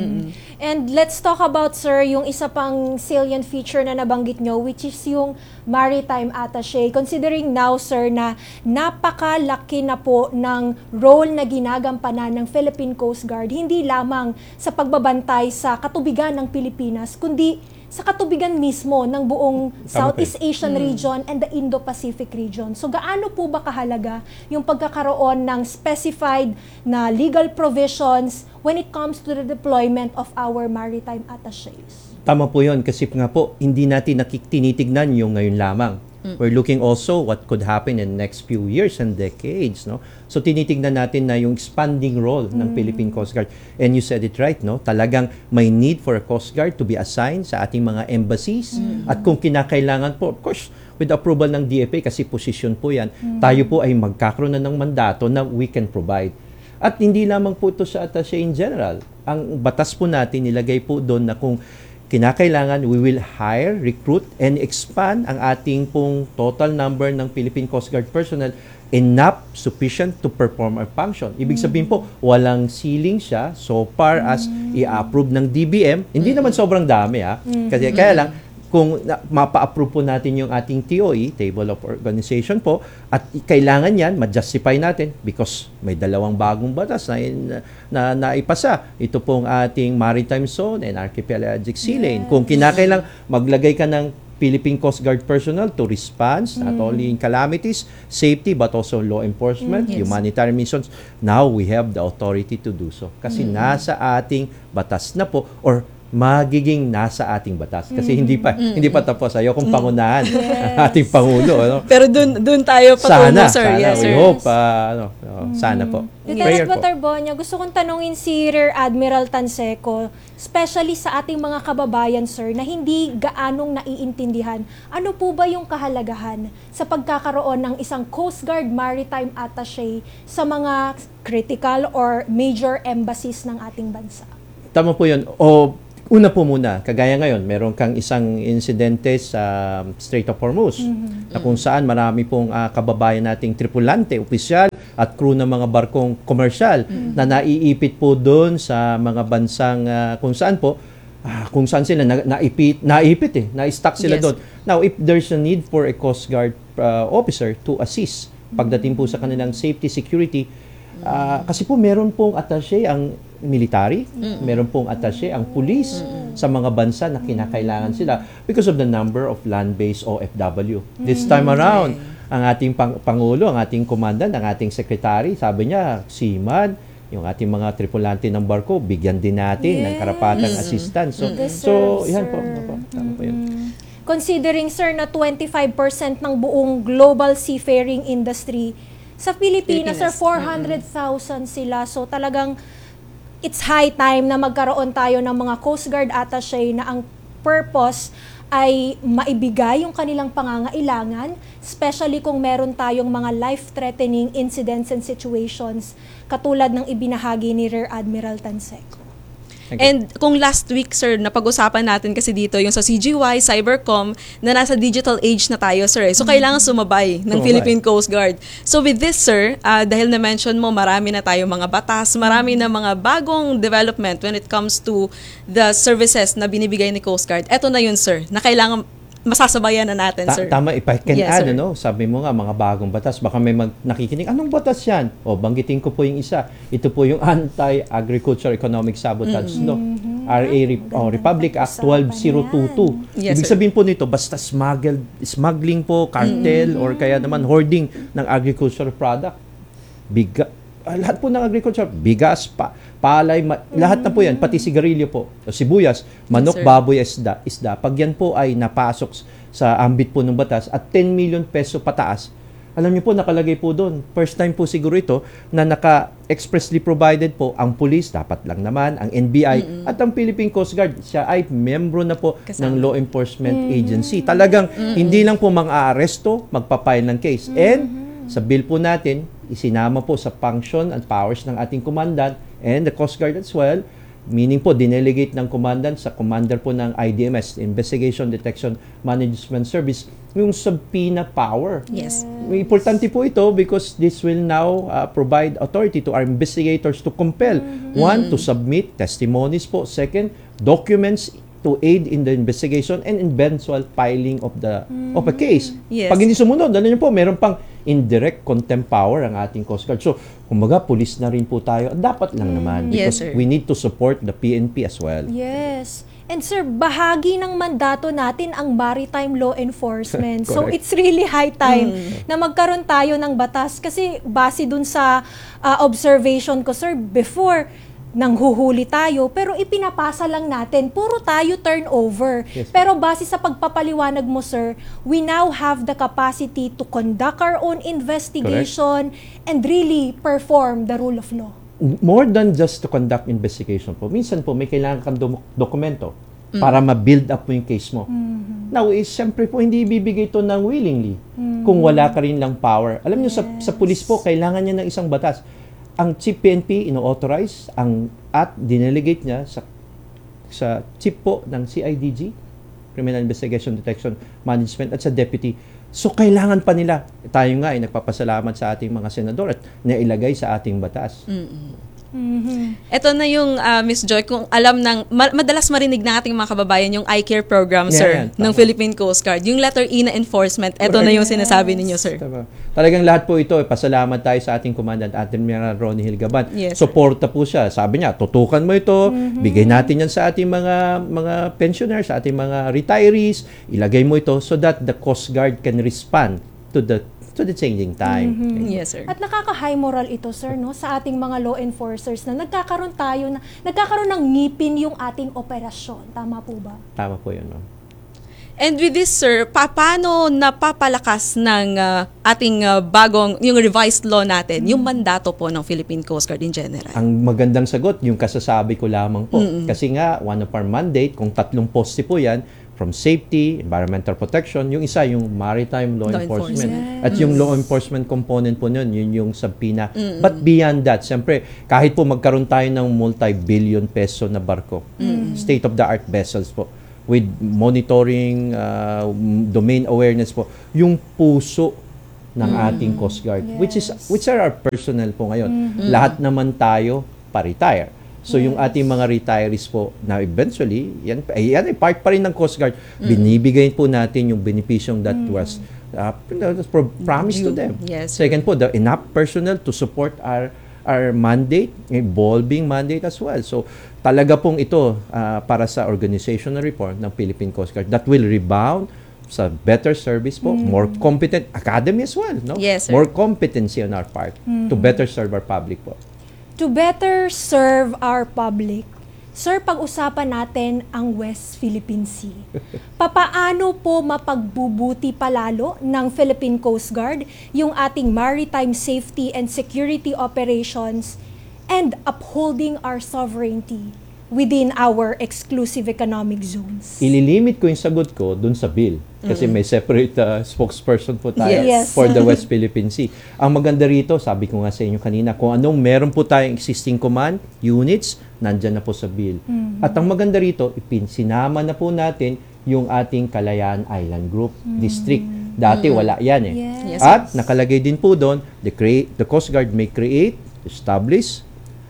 And let's talk about, sir, yung isa pang salient feature na nabanggit nyo, which is yung maritime attaché. Considering now, sir, na napakalaki na po ng role na ginagampanan ng Philippine Coast Guard, hindi lamang sa pagbabantay sa katubigan ng Pilipinas, kundi sa katubigan mismo ng buong Southeast Asian region and the Indo-Pacific region. So gaano po ba kahalaga yung pagkakaroon ng specified na legal provisions when it comes to the deployment of our maritime attachés? Tama po yun kasi nga po, hindi natin nakikitinitignan yung ngayon lamang. We're looking also what could happen in the next few years and decades, no? So tinitingnan natin na yung expanding role ng Philippine Coast Guard. And you said it right, no? Talagang may need for a Coast Guard to be assigned sa ating mga embassies. At kung kinakailangan po, of course, with approval ng D F A kasi position po yan, tayo po ay magkakaroon na ng mandato na we can provide. At hindi lamang po ito sa attaché in general. Ang batas po natin nilagay po doon na kung kinakailangan we will hire, recruit, and expand ang ating pong total number ng Philippine Coast Guard personnel enough, sufficient to perform our function. Ibig sabihin po, walang ceiling siya so far as i-approve ng D B M. Hindi naman sobrang dami ha. Kasi kaya lang, kung na, mapa-approve po natin yung ating T O E, Table of Organization po, at kailangan yan, ma-justify natin because may dalawang bagong batas na, na naipasa. Ito pong ating Maritime Zone and Archipelagic Sea Lane. Yes. Kung kinakailang maglagay ka ng Philippine Coast Guard personnel to respond mm. not only in calamities, safety, but also law enforcement, mm. yes. humanitarian missions. Now, we have the authority to do so. Kasi mm. nasa ating batas na po, or magiging nasa ating batas kasi mm. hindi pa mm. hindi pa tapos. Ayokong pangunahan yes. ang ating Pangulo, ano? Pero dun dun tayo patungo, sana, sir. Sana, yes, we sir. hope uh, ano, uh, mm. sana po. Lieutenant Batarbonia, gusto kong tanungin si Rear Admiral Tanseco, especially sa ating mga kababayan, sir, na hindi gaanong naiintindihan. Ano po ba yung kahalagahan sa pagkakaroon ng isang Coast Guard Maritime Attaché sa mga critical or major embassies ng ating bansa? Tama po yun. O una po muna, kagaya ngayon, meron kang isang insidente sa Strait of Hormuz mm-hmm. na kung saan marami pong uh, kababayan nating tripulante, opisyal at crew ng mga barkong komersyal mm-hmm. na naiipit po doon sa mga bansang uh, kung saan po, uh, kung saan sila na, naipit, naipit eh, na-stuck sila yes. doon. Now, if there's a need for a Coast Guard uh, officer to assist pagdating po sa kanilang safety, security, uh, kasi po meron pong attaché ang military, mm-hmm. meron pong attaché ang police mm-hmm. sa mga bansa na kinakailangan sila because of the number of land-based O F W. Mm-hmm. This time around, ang ating pang- Pangulo, ang ating commandant, ang ating secretary, sabi niya, seaman, yung ating mga tripulante ng barko, bigyan din natin yes. ng karapatang mm-hmm. assistance. So, Deserve, so yan po. po tama po yun. Considering, sir, na twenty-five percent ng buong global seafaring industry, sa Pilipinas, Pilipinas. sir, four hundred thousand sila. So talagang it's high time na magkaroon tayo ng mga Coast Guard attaché na ang purpose ay maibigay yung kanilang pangangailangan, especially kung meron tayong mga life-threatening incidents and situations katulad ng ibinahagi ni Rear Admiral Tanseco. And kung last week, sir, napag-usapan natin kasi dito yung sa C G Y, Cybercom, na nasa digital age na tayo, sir. So, kailangan sumabay ng sumabay. Philippine Coast Guard. So, with this, sir, uh, dahil na-mention mo, marami na tayo mga batas, marami na mga bagong development when it comes to the services na binibigay ni Coast Guard. Eto na yun, sir, na kailangan masasabayan na natin, Ta- sir. Tama, if I can yes, add, ano, sabi mo nga, mga bagong batas, baka may mag- nakikinig, anong batas yan? O, banggitin ko po yung isa. Ito po yung Anti-Agriculture Economic Sabotage, mm-hmm. no? R A Re- oh, Republic Act twelve thousand twenty-two. Yes, ibig sabihin po nito, basta smuggled, smuggling po, cartel, mm-hmm. or kaya naman hoarding ng agricultural product. Biga, ah, lahat po ng agriculture, bigas, pa, palay, ma- mm-hmm. lahat na po yan, pati sigarilyo po, sibuyas, manok, yes, baboy, isda, isda. Pag yan po ay napasok sa ambit po ng batas at ten million peso pataas, alam niyo po, nakalagay po doon. First time po siguro ito na naka-expressly provided po ang police, dapat lang naman, ang N B I, mm-hmm. at ang Philippine Coast Guard. Siya ay membro na po Kasama. ng law enforcement mm-hmm. agency. Talagang mm-hmm. hindi lang po mang-aaresto, magpapile ng case. Mm-hmm. And sa bill po natin, isinama po sa function and powers ng ating commandant and the Coast Guard as well, meaning po, dinelegate ng commandant sa commander po ng I D M S, Investigation, Detection, Management Service, yung subpoena power. Yes. Importante po ito because this will now uh, provide authority to our investigators to compel, mm-hmm. one, to submit testimonies po, second, documents to aid in the investigation and eventual filing of the mm-hmm. of a case. Yes. Pag hindi sumunod, alam niyo po, meron pang indirect contempt power ang ating Coast Guard. So, kumbaga, police na rin po tayo. Dapat lang naman because yes, we need to support the P N P as well. Yes. And sir, bahagi ng mandato natin ang maritime law enforcement. So, it's really high time mm. na magkaroon tayo ng batas. Kasi base dun sa uh, observation ko, sir, before, nanghuhuli tayo, pero ipinapasa lang natin, puro tayo turnover. Yes, pero base sa pagpapaliwanag mo, sir, we now have the capacity to conduct our own investigation Correct. and really perform the rule of law. More than just to conduct investigation po. Minsan po, may kailangan kang do- dokumento mm. para ma-build up mo yung case mo. Mm-hmm. Now, is, siyempre po, hindi ibibigay ito ng willingly mm. kung wala ka rin lang power. Alam niyo, yes. sa, sa police po, kailangan niya ng isang batas. Ang Chief P N P ino-authorize ang at dinelegate niya sa sa chief po ng C I D G, Criminal Investigation Detection Management, at sa deputy. So, kailangan pa nila. Tayo nga ay nagpapasalamat sa ating mga senador at nailagay sa ating batas. Mm-mm. Mm-hmm. Ito na yung uh, Miss Joy, kung alam ng ma- madalas marinig ng ating mga kababayan yung I CARE program, Yeah, sir, yan, ng Philippine Coast Guard. Yung letter E na enforcement, ito na yung sinasabi ninyo, sir. Tama. Talagang lahat po ito, eh, pasalamat tayo sa ating Commandant Admiral Ronnie Hilgaban. Yes, Suporta po siya. Sabi niya, tutukan mo ito, mm-hmm. bigay natin yan sa ating mga mga pensioners, sa ating mga retirees, ilagay mo ito so that the Coast Guard can respond to the to the changing time. Mhm. Yes, sir. At nakaka-high moral ito, sir, no, sa ating mga law enforcers na nagkakaroon tayo na nagkakaroon ng ngipin yung ating operasyon. Tama po ba? Tama po 'yun, no? And with this, sir, pa- paano napapalakas ng uh, ating uh, bagong, yung revised law natin, yung mandato po ng Philippine Coast Guard in general? Ang magandang sagot, yung kasasabi ko lamang po. Mm-mm. Kasi nga, one of our mandate, kung tatlong poste po yan, from safety, environmental protection, yung isa, yung maritime law, Law enforcement. enforcement. At yung law enforcement component po nun, yun yung subpoena. Mm-mm. But beyond that, siyempre, kahit po magkaroon tayo ng multi-billion peso na barko, Mm-mm. state-of-the-art vessels po, with monitoring, uh, domain awareness po, yung puso ng Mm. ating Coast Guard, which is which are our personnel po ngayon. Mhm. Lahat naman tayo pa-retire. So yung ating mga retirees po na eventually, yan, ay, yan ay part pa rin ng Coast Guard. Binibigay po natin yung benepisyong that was uh, pro- promised to them. Yes. Second po, the enough personnel to support our our mandate, evolving mandate as well. So talaga pong ito uh, para sa organizational reform ng Philippine Coast Guard that will rebound sa better service po, Mm. more competent academy as well, no? Yes, sir. More competency on our part to Mhm. better serve our public po. To better serve our public, sir, pag-usapan natin ang West Philippine Sea. Papaano po mapagbubuti palalo ng Philippine Coast Guard yung ating maritime safety and security operations and upholding our sovereignty within our exclusive economic zones? Ililimit ko yung sagot ko dun sa bill kasi Mm-mm. may separate uh, spokesperson po tayo Yes. for the West Philippine Sea. Ang maganda rito, sabi ko nga sa inyo kanina, kung anong meron po tayong existing command units, nandyan na po sa bill. Mhm. At ang maganda rito, ipin, sinama na po natin yung ating Kalayaan Island Group District. Dati Mhm. wala yan eh. Yes. At nakalagay din po doon, the, create, the Coast Guard may create, establish,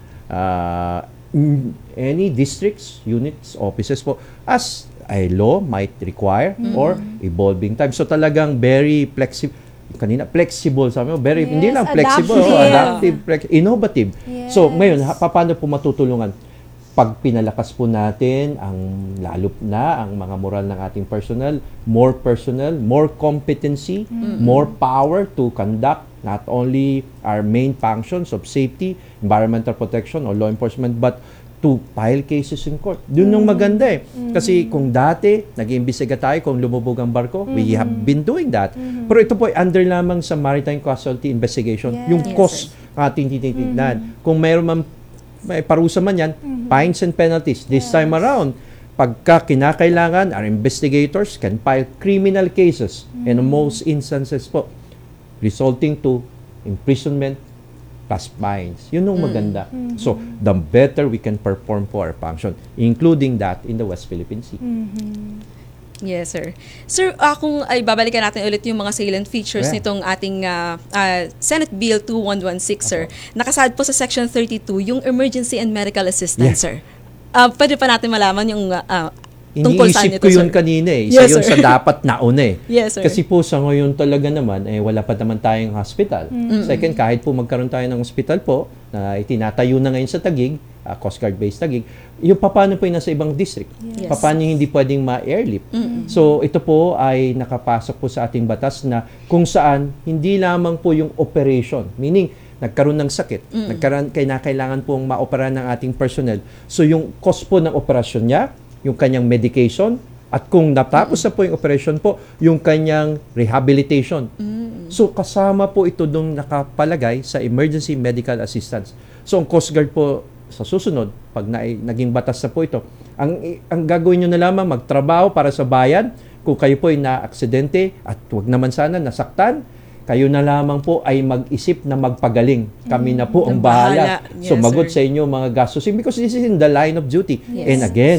uh, mm, any districts, units, offices po as a law might require Mm. or evolving time. So talagang very flexible. Kanina, flexible sabi mo. Very, Yes, hindi lang flexible, adaptive. oh, adaptive, flex- innovative. Yes. So ngayon, ha, paano po matutulungan? Pag pinalakas po natin ang lalo na ang mga moral ng ating personnel, more personnel, more competency, Mm. more power to conduct not only our main functions of safety, environmental protection, or law enforcement, but to file cases in court. Yun yung maganda eh. Kasi kung dati, nag-iimbestiga tayo kung lumubog ang barko, we have been doing that. Pero ito po ay under lamang sa Maritime Casualty Investigation. Yes. Yung Yes, cost ating tinitignan. Kung mayroon man, may parusa man yan, fines and penalties. This time around, pagka kinakailangan, our investigators can file criminal cases in most instances po, resulting to imprisonment plus fines. Yun yung maganda. So, the better we can perform for our function, including that in the West Philippine Sea. Yes, sir. Sir, uh, kung ay babalikan natin ulit yung mga salient features Yeah. nitong ating uh, uh, Senate Bill two one one six, sir. Nakasaad po sa Section thirty-two yung emergency and medical assistance, Yeah. sir. Uh, pwede pa natin malaman yung uh, tungkol saan Iniisip ito, ko yun sir? kanina eh. Isa Yes, yun sir. sa dapat nauna eh. Yes, sir. Kasi po sa ngayon talaga naman, eh, wala pa naman tayong hospital. Mm. Second, kahit po magkaroon tayo ng hospital po, na itinatayo na ngayon sa Taguig, uh, Coast Guard-based Taguig, yung paano po yung nasa ibang district? Yes. Paano yung hindi pwedeng ma-airlift? Mm-mm. So, ito po ay nakapasok po sa ating batas na kung saan hindi lamang po yung operation, meaning nagkaroon ng sakit, Mm. nagkaroon, kailangan pong ma-operahan ng ating personnel. So, yung cost po ng operasyon niya, yung kanyang medication, at kung natapos na po yung operation po, yung kanyang rehabilitation. Mm. So, kasama po ito dong nakapalagay sa emergency medical assistance. So, ang Coast Guard po sa susunod, pag na, naging batas na po ito, ang, ang gagawin nyo na lamang, magtrabaho para sa bayan, kung kayo po ay na-aksidente, at huwag naman sana nasaktan, kayo na lamang po ay mag-isip na magpagaling. Kami na po ang Ang bahala. bahala. Yes, Sumagot sir. sa inyo mga gastos. Because this is in the line of duty. Yes. And again,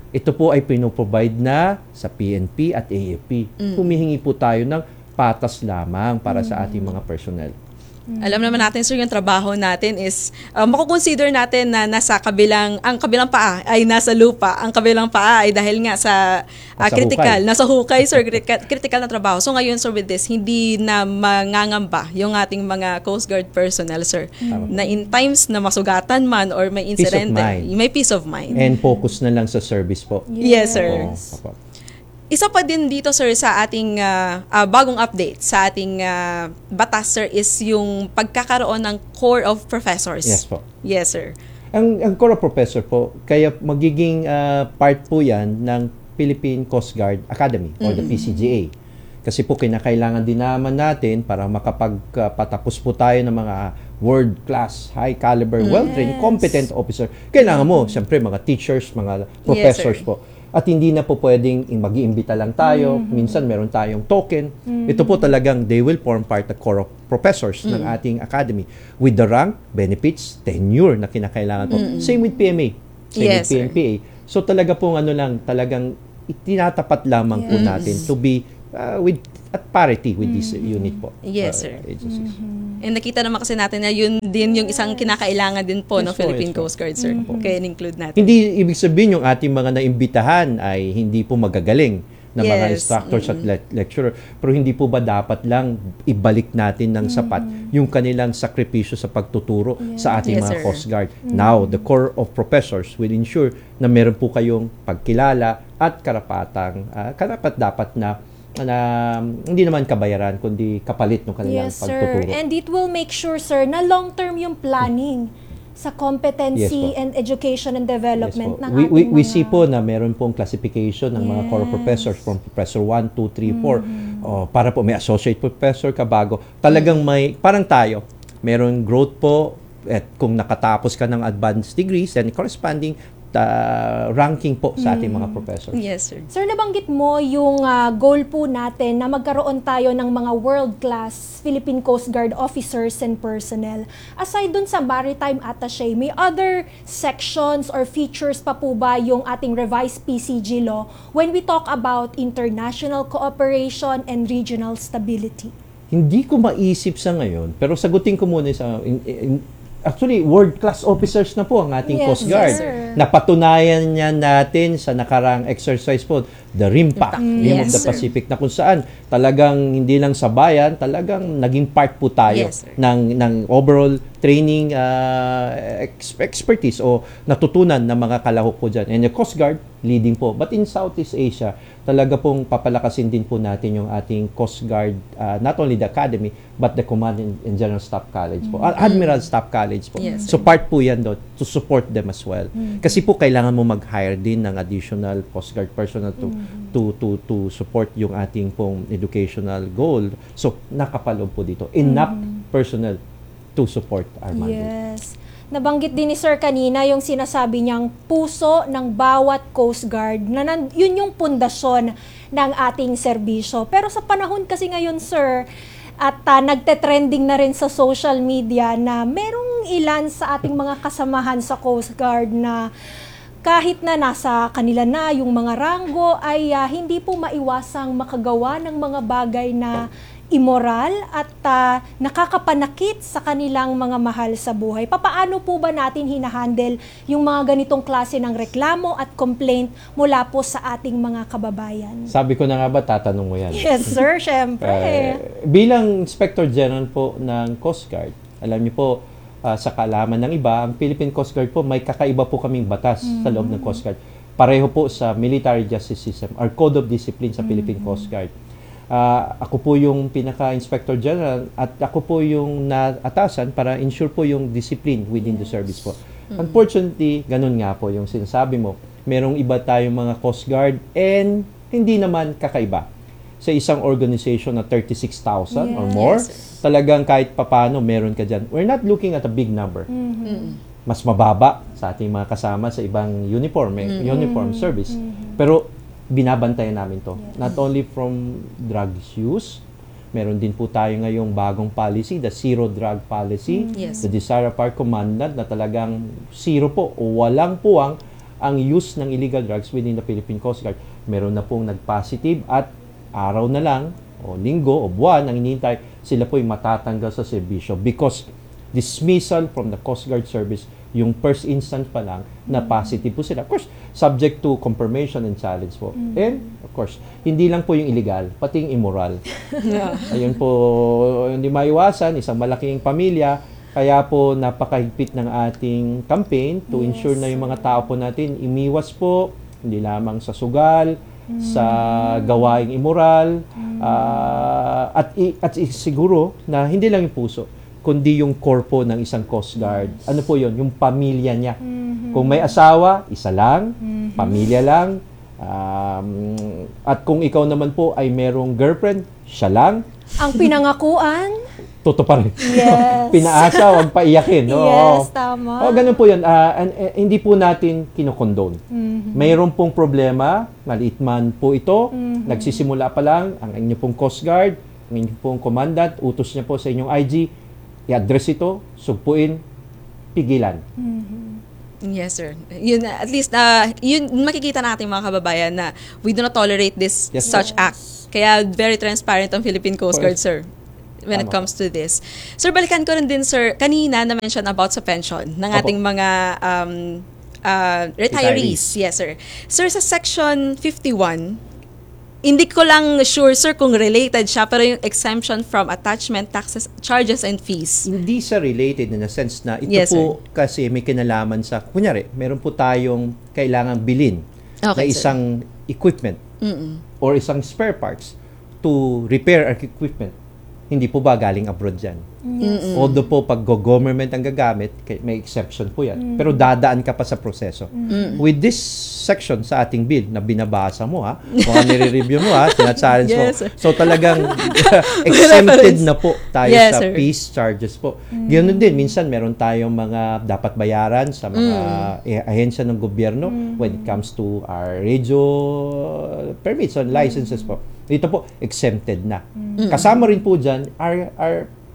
Ito po ay pinoprovide na sa P N P at A F P. Mm. Humihingi po tayo ng patas lamang para sa ating mga personnel. Alam naman natin, sir, yung trabaho natin is, uh, makukonsider natin na nasa kabilang, ang kabilang paa ay nasa lupa, ang kabilang paa ay dahil nga sa uh, Nasa critical, hukay. nasa hukay, sir, critical, critical na trabaho. So ngayon, sir, with this, hindi na mangangamba yung ating mga Coast Guard personnel, sir, Tama. na in times na masugatan man or may incident, mind. may peace of mind. And focus na lang sa service po. Yes, sir. Opo. Isa pa din dito, sir, sa ating uh, uh, bagong update sa ating uh, batas, sir, is yung pagkakaroon ng Corps of Professors. Yes po. Yes, sir. Ang, ang Corps of Professor po, kaya magiging uh, part po yan ng Philippine Coast Guard Academy or the P C G A. Kasi po kinakailangan din naman natin para makapagpatapos po tayo ng mga world-class, high-caliber, well-trained, competent officer. Kailangan mo, siyempre, mga teachers, mga professors Yes, sir. po. At hindi na po pwedeng mag-iimbita lang tayo. Minsan meron tayong token. Ito po talagang they will form part of Corps of Professors ng ating academy with the rank, benefits, tenure na kinakailangan po. Same with P M A. Same Yes, with P N P A. So talaga pong ano lang, talagang itinatapat lamang po natin to be uh, with at parity with this unit po. Yes, uh, sir. agencies. And nakita naman kasi natin na yun din yung isang kinakailangan din po Yes ng po, Philippine yes po. Coast Guard, sir. Kaya in-include natin. Hindi ibig sabihin yung ating mga naimbitahan ay hindi po magagaling na mga Yes. instructors at le- lecturer. Pero hindi po ba dapat lang ibalik natin ng sapat yung kanilang sakripisyo sa pagtuturo sa ating Yes, mga sir. Coast Guard. Now, the Corps of Professors will ensure na meron po kayong pagkilala at karapatang, uh, karapat-dapat na na hindi naman kabayaran kundi kapalit ng kanilang Yes, sir. pagtuturo. And it will make sure, sir, na long-term yung planning sa competency Yes, po. and education and Yes development po. ng we, we, ating we mga... see po na meron pong classification ng mga core Yes. professors from professor one, two, three, four. Oh, para po may associate professor ka bago. Talagang may, parang tayo, meron growth po at kung nakatapos ka ng advanced degrees, then corresponding uh, ranking po sa ating mga professors. Yes, sir. Sir, nabanggit mo yung ah, goal po natin na magkaroon tayo ng mga world-class Philippine Coast Guard officers and personnel. Aside dun sa maritime attaché, may other sections or features pa po ba yung ating revised P C G law when we talk about international cooperation and regional stability? Hindi ko maisip sa ngayon, pero sagutin ko muna sa... In, in, actually, world-class officers na po ang ating Yes, Coast Guard. sir. Napatunayan niya natin sa nakarang exercise po, the RIMPAC, Mm, Rim of yes, the sir. Pacific, na kung saan talagang hindi lang sa bayan, talagang naging part po tayo Yes, sir. ng, ng overall training uh, ex- expertise o natutunan ng mga kalahok po dyan. And the Coast Guard, leading po. But in Southeast Asia, talaga pong papalakasin din po natin yung ating Coast Guard, uh, not only the Academy, but the Command and, and General Staff College po. Uh, Admiral Staff College po. Yes, So part po yan doon to support them as well. Kasi po kailangan mo mag-hire din ng additional Coast Guard personnel to to to to support yung ating pong educational goal. So nakapaloob po dito enough personnel to support our mandate. Yes. Nabanggit din ni Sir kanina yung sinasabi niyang puso ng bawat Coast Guard na nan- yun yung pundasyon ng ating serbisyo. Pero sa panahon kasi ngayon, Sir, at uh, nagte-trending na rin sa social media na merong ilan sa ating mga kasamahan sa Coast Guard na kahit na nasa kanila na yung mga ranggo ay uh, hindi po maiwasang makagawa ng mga bagay na immoral at uh, nakakapanakit sa kanilang mga mahal sa buhay. Papaano po ba natin hinahandle yung mga ganitong klase ng reklamo at complaint mula po sa ating mga kababayan? Sabi ko na nga ba, tatanong mo yan. Yes, sir, syempre. Uh, bilang Inspector General po ng Coast Guard, alam niyo po, uh, sa kaalaman ng iba, ang Philippine Coast Guard po, may kakaiba po kaming batas mm-hmm. sa loob ng Coast Guard. Pareho po sa military justice system, or code of discipline sa mm-hmm. Philippine Coast Guard. Uh, ako po yung pinaka-inspector general at ako po yung naatasan para ensure po yung discipline within yes. the service po. Mm-hmm. Unfortunately, ganun nga po yung sinasabi mo. Merong iba tayong mga Coast Guard and hindi naman kakaiba. Sa isang organization na thirty-six thousand yes. or more, yes. talagang kahit papano meron ka dyan. We're not looking at a big number. Mm-hmm. Mas mababa sa ating mga kasama sa ibang uniform, mm-hmm. uniform service. Mm-hmm. Pero binabantayan namin to. Yes. Not only from drug use, meron din po tayo ngayong bagong policy, the Zero Drug Policy, mm, yes. the Desire of our Commandant na talagang zero po o walang puwang ang use ng illegal drugs within the Philippine Coast Guard. Meron na pong nag-positive at araw na lang, o linggo, o buwan, ang hinihintay, sila po'y matatanggal sa serbisyo because dismissal from the Coast Guard service, yung first instance pa lang na positive po sila. Of course, subject to confirmation and challenge po. Mm. And, of course, hindi lang po yung illegal, pati yung immoral. Ayun po, hindi maiwasan, isang malaking pamilya, kaya po napakahigpit ng ating campaign to Yes. ensure na yung mga tao po natin imiwas po, hindi lamang sa sugal, sa gawaing immoral, ah, at, i- at i- siguro na hindi lang yung puso, kundi yung korpo ng isang Coast Guard. Ano po yun? Yung pamilya niya. Kung may asawa, isa lang, pamilya lang, um, at kung ikaw naman po ay merong girlfriend, siya lang, Ang pinangakuan, totoo pa rin. yes. Pinaasa, wag paiyakin. No? Yes, tama. O, ganun po yun. Ah, and, eh, hindi po natin kinokondone. Mhm. Mayroon pong problema, maliit man po ito, Mhm. nagsisimula pa lang, ang inyo pong Coast Guard, ang inyo pong commandant, utos niya po sa inyong I G, i-address ito, sugpuin, pigilan. Yes, sir. Yun, at least, uh, yun, makikita natin mga kababayan na we do not tolerate this Yes, such act. Kaya very transparent ang Philippine Coast Guard, sir, when it Tama comes to this. Sir, balikan ko rin din, sir, kanina na-mention about sa pension ng Opo. ating mga um, uh, retirees. Retirees. Yes, sir. Sir, sa Section fifty-one, hindi ko lang sure, sir, kung related siya, pero yung exemption from attachment, taxes, charges, and fees. Hindi sa related in a sense na ito Yes, po kasi may kinalaman sa, kunyari, meron po tayong kailangan bilhin na Okay, sir. isang equipment Mm-mm. or isang spare parts to repair our equipment. Hindi po ba galing abroad yan? Mm-mm. Although po pag go-government ang gagamit, kay- may exception po yan. Mm. Pero dadaan ka pa sa proseso. Mm. With this section sa ating bill na binabasa mo ha, kung nire-review mo ha, tina-challenge mo. Yes, sir. So talagang exempted na po tayo Yes, sa sir. fees, charges po. Mm. Ganoon din, minsan meron tayong mga dapat bayaran sa mga Mm. eh, ahensya ng gobyerno when it comes to our radio permits and licenses po. Dito po, exempted na. Mm. Kasama rin po dyan our, our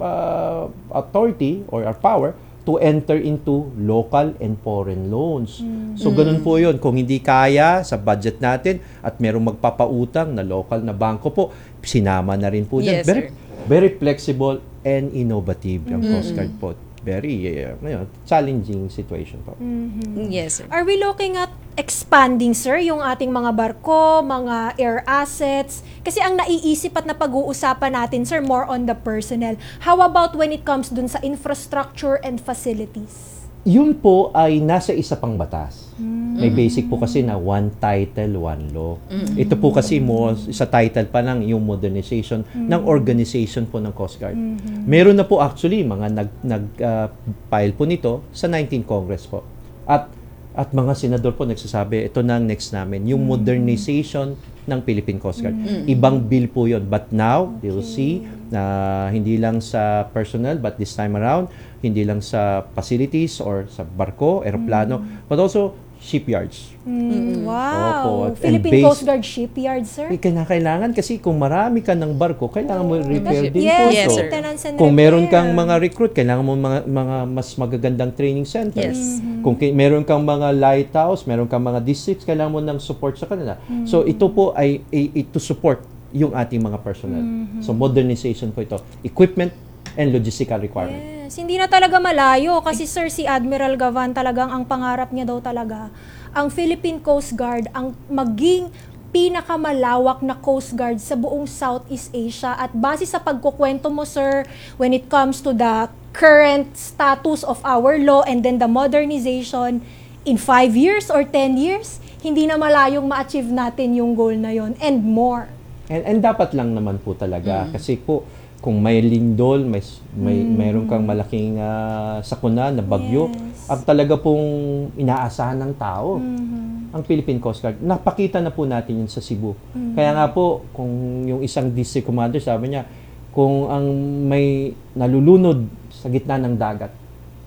uh, authority or our power to enter into local and foreign loans. So, ganun po yun. Kung hindi kaya sa budget natin at merong magpapautang na local na bangko po, sinama na rin po dyan. Yes, very, sir. very flexible and innovative ang Mm. Coast Guard po. Very uh, you know, challenging situation po. Yes, sir. Are we looking at expanding, sir, yung ating mga barko, mga air assets? Kasi ang naiisip at napag-uusapan natin, sir, more on the personnel. How about when it comes dun sa infrastructure and facilities? Yun po ay nasa isa pang batas. May basic po kasi na one title, one law. Mm. Ito po kasi mo sa title pa lang yung modernization Mm. ng organization po ng Coast Guard. Mhm. Meron na po actually mga nag nag uh, file po nito sa nineteenth Congress po. At at mga senador po nagsasabi ito na ang next namin, yung modernization ng Philippine Coast Guard. Mm. Ibang bill po yun. But now, you'll see na hindi lang sa personnel, but this time around, hindi lang sa facilities or sa barko, eroplano, but also shipyards. Mm, wow. Opo, at- and Philippine based- Coast Guard shipyard, sir? Eh, kailangan kasi kung marami ka ng barko, kailangan mo repair din Yes, po Yes, ito. sir. maintenance and Kung meron repair. kang mga recruit, kailangan mo mga, mga mas magagandang training centers. Yes. Kung ki- meron kang mga lighthouse, meron kang mga districts, kailangan mo ng support sa kanila. Mm. So ito po ay, ay, ay to support yung ating mga personnel. Mhm. So modernization po ito. Equipment and logistical requirement. Yes, hindi na talaga malayo kasi sir, si Admiral Gavan talagang ang pangarap niya daw talaga ang Philippine Coast Guard ang maging pinakamalawak na Coast Guard sa buong Southeast Asia. At base sa pagkukwento mo, sir, when it comes to the current status of our law and then the modernization, in five years or ten years, hindi na malayong ma-achieve natin yung goal na yon and more. And, and dapat lang naman po talaga kasi po kung may lindol, may may Mm. mayroon kang malaking ah, sakuna na bagyo, Yes. ang talaga pong inaasahan ng tao. Mhm. Ang Philippine Coast Guard. Napakita na po natin yun sa Cebu. Mhm. Kaya nga po, kung yung isang district commander sabi niya, kung ang may nalulunod sa gitna ng dagat,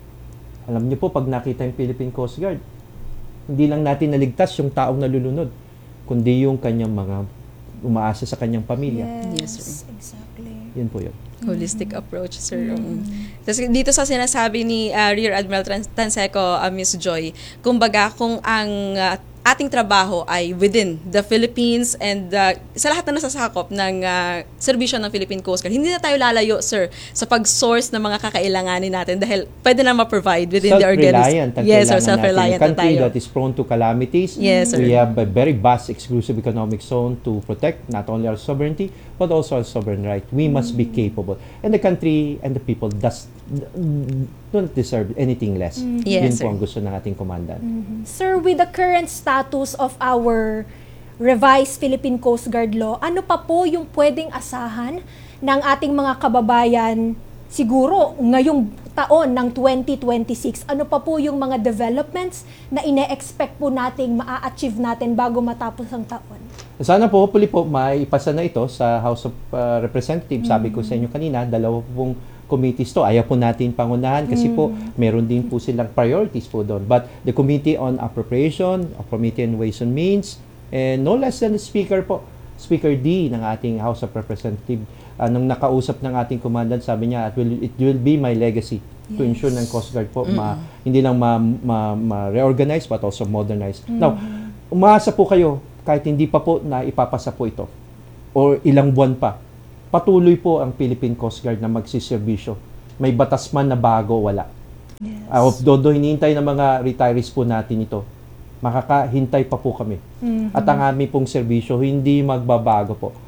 alam niyo po, pag nakita yung Philippine Coast Guard, hindi lang natin naligtas yung taong nalulunod, kundi yung kanyang mga umaasa sa kanyang pamilya. Yes, sir. Exactly. Yun po yun. Holistic approach, sir. Mm. Tapos dito sa sinasabi ni uh, Rear Admiral Trans- Tanseco, uh, Miss Joy, kumbaga kung ang uh, ating trabaho ay within the Philippines and uh, sa lahat na nasasakop ng uh, serbisyo ng Philippine Coast Guard, hindi na tayo lalayo, sir, sa pag-source ng mga kakailanganin natin dahil pwede na ma-provide within the organization. Self-reliant. Yes, sir, self-reliant natin. A country na tayo. that is prone to calamities. Yes, sir. We have a very vast exclusive economic zone to protect not only our sovereignty but also our sovereign right. We must be capable. And the country and the people does don't deserve anything less. Mm. Yes, Yun sir. po ang gusto ng ating commandant. Mhm. Sir, with the current status of our revised Philippine Coast Guard law, ano pa po yung pwedeng asahan ng ating mga kababayan siguro ngayong taon ng twenty twenty-six? Ano pa po yung mga developments na ine-expect po nating maa-achieve natin bago matapos ang taon? Sana po, hopefully po, maipasa na ito sa House of uh, Representatives. Sabi ko sa inyo kanina, dalawa pong committees to. Ayaw po natin pangunahan kasi po meron din po silang priorities po doon. But the Committee on Appropriation, a Committee on Ways and Means, and no less than the Speaker po, Speaker D ng ating House of Representatives, uh, nung nakausap ng ating commandant, sabi niya, it will, it will be my legacy yes. to ensure ng Coast Guard po, mm. ma, hindi lang ma-reorganize ma, ma but also modernize. Mm. Now, umaasa po kayo, kahit hindi pa po na ipapasa po ito, or ilang buwan pa, patuloy po ang Philippine Coast Guard na magsiservisyo. May batas man na bago, wala. Yes. Uh, dodo hinihintay ng mga retirees po natin ito. Makakahintay pa po kami. Mm-hmm. At ang aming pong serbisyo, hindi magbabago po.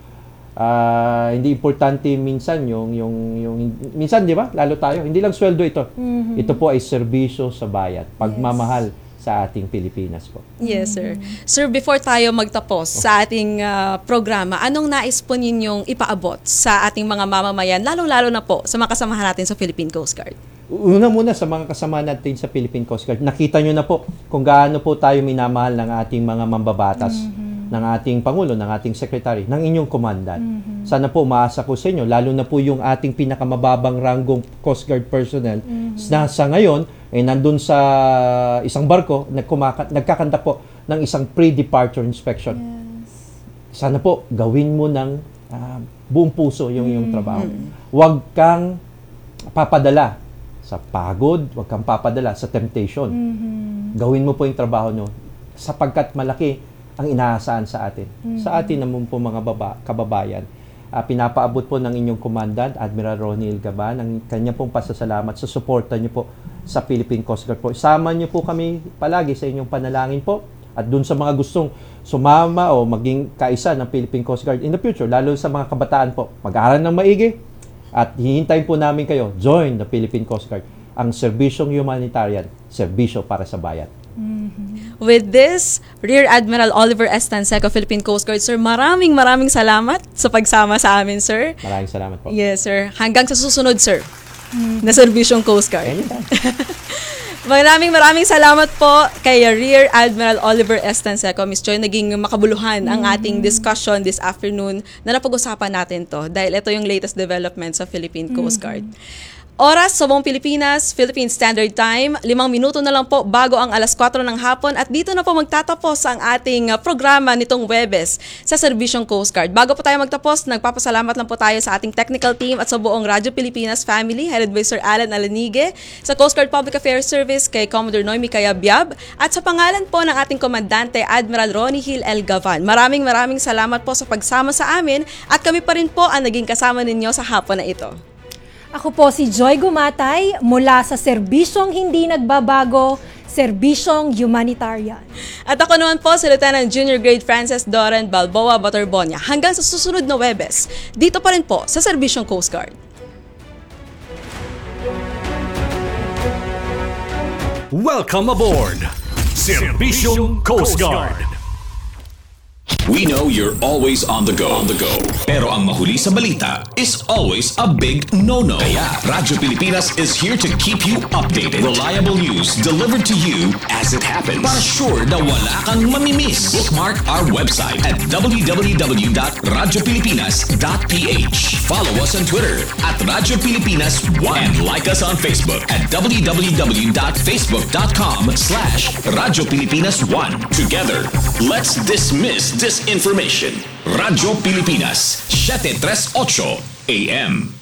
Uh, hindi importante minsan yung, yung, yung minsan, di ba? Lalo tayo, hindi lang sweldo ito. Mm-hmm. Ito po ay serbisyo sa bayan. Pagmamahal yes. sa ating Pilipinas po. Yes, sir. Sir, before tayo magtapos okay. sa ating uh, programa, anong nais po ninyong ipaabot sa ating mga mamamayan, lalong-lalo na po sa mga kasamahan natin sa Philippine Coast Guard? Una muna sa mga kasama natin sa Philippine Coast Guard, nakita nyo na po kung gaano po tayo minamahal ng ating mga mambabatas, mm-hmm. ng ating Pangulo, ng ating Secretary, ng inyong komandan. Mm-hmm. Sana po maasa ko sa inyo, lalo na po yung ating pinakamababang ranggong Coast Guard personnel mm-hmm. na sa ngayon, eh, nandun sa isang barko, nagkumaka- nagkakanta po ng isang pre-departure inspection. Yes. Sana po, gawin mo ng uh, buong puso yung iyong trabaho. Mm-hmm. Huwag kang papadala sa pagod, huwag kang papadala sa temptation. Mm-hmm. Gawin mo po yung trabaho nyo sapagkat malaki ang inaasahan sa atin. Mm-hmm. Sa atin naman po mga baba, kababayan. Uh, pinapaabot po ng inyong commandant, Admiral Ronnie Ilgaban, ang kanya pong pasasalamat sa suporta nyo po sa Philippine Coast Guard po. Isama nyo po kami palagi sa inyong panalangin po at dun sa mga gustong sumama o maging kaisa ng Philippine Coast Guard in the future, lalo sa mga kabataan po, mag-aaral ng maigi at hihintayin po namin kayo, join the Philippine Coast Guard, ang serbisyong humanitarian, serbisyo para sa bayan. Mm-hmm. With this, Rear Admiral Oliver S. Tanseco, Philippine Coast Guard, sir, maraming maraming salamat sa pagsama sa amin, sir. Maraming salamat po. Yes, sir. Hanggang sa susunod, sir, mm-hmm. na serbisyong Coast Guard. Maraming maraming salamat po kay Rear Admiral Oliver S. Tanseco. Miss Joy, naging makabuluhan ang ating discussion this afternoon na napag-usapan natin to dahil ito yung latest development sa Philippine Coast Guard. Oras sa buong Pilipinas, Philippine Standard Time, limang minuto na lang po bago ang alas kwatro ng hapon at dito na po magtatapos ang ating programa nitong Huwebes sa Serbisyong Coast Guard. Bago po tayo magtapos, nagpapasalamat lang po tayo sa ating technical team at sa buong Radyo Pilipinas family headed by Sir Alan Alanige, sa Coast Guard Public Affairs Service kay Commodore Noemi Cayabyab at sa pangalan po ng ating komandante Admiral Ronnie Hill Elgavan. Maraming maraming salamat po sa pagsama sa amin at kami pa rin po ang naging kasama ninyo sa hapon na ito. Ako po si Joy Gumatay mula sa Serbisyong Hindi Nagbabago, Serbisyong Humanitarian. At ako naman po si Lieutenant Junior Grade Frances Doran Balboa Batorbonia. Hanggang sa susunod na Huwebes, dito pa rin po sa Serbisyong Coast Guard. Welcome aboard, Serbisyong Coast Guard. We know you're always on the go. On the go. Pero ang mahuli sa balita is always a big no-no. Kaya Radyo Pilipinas is here to keep you updated. Reliable news delivered to you as it happens. Para sure na wala kang mamimiss. Bookmark our website at w w w dot radyo pilipinas dot p h. Follow us on Twitter at Radyo Pilipinas one and like us on Facebook at w w w dot facebook dot com slash Radyo Pilipinas one. Together, let's dismiss disinformation. Radyo Pilipinas, siete tres ocho A M.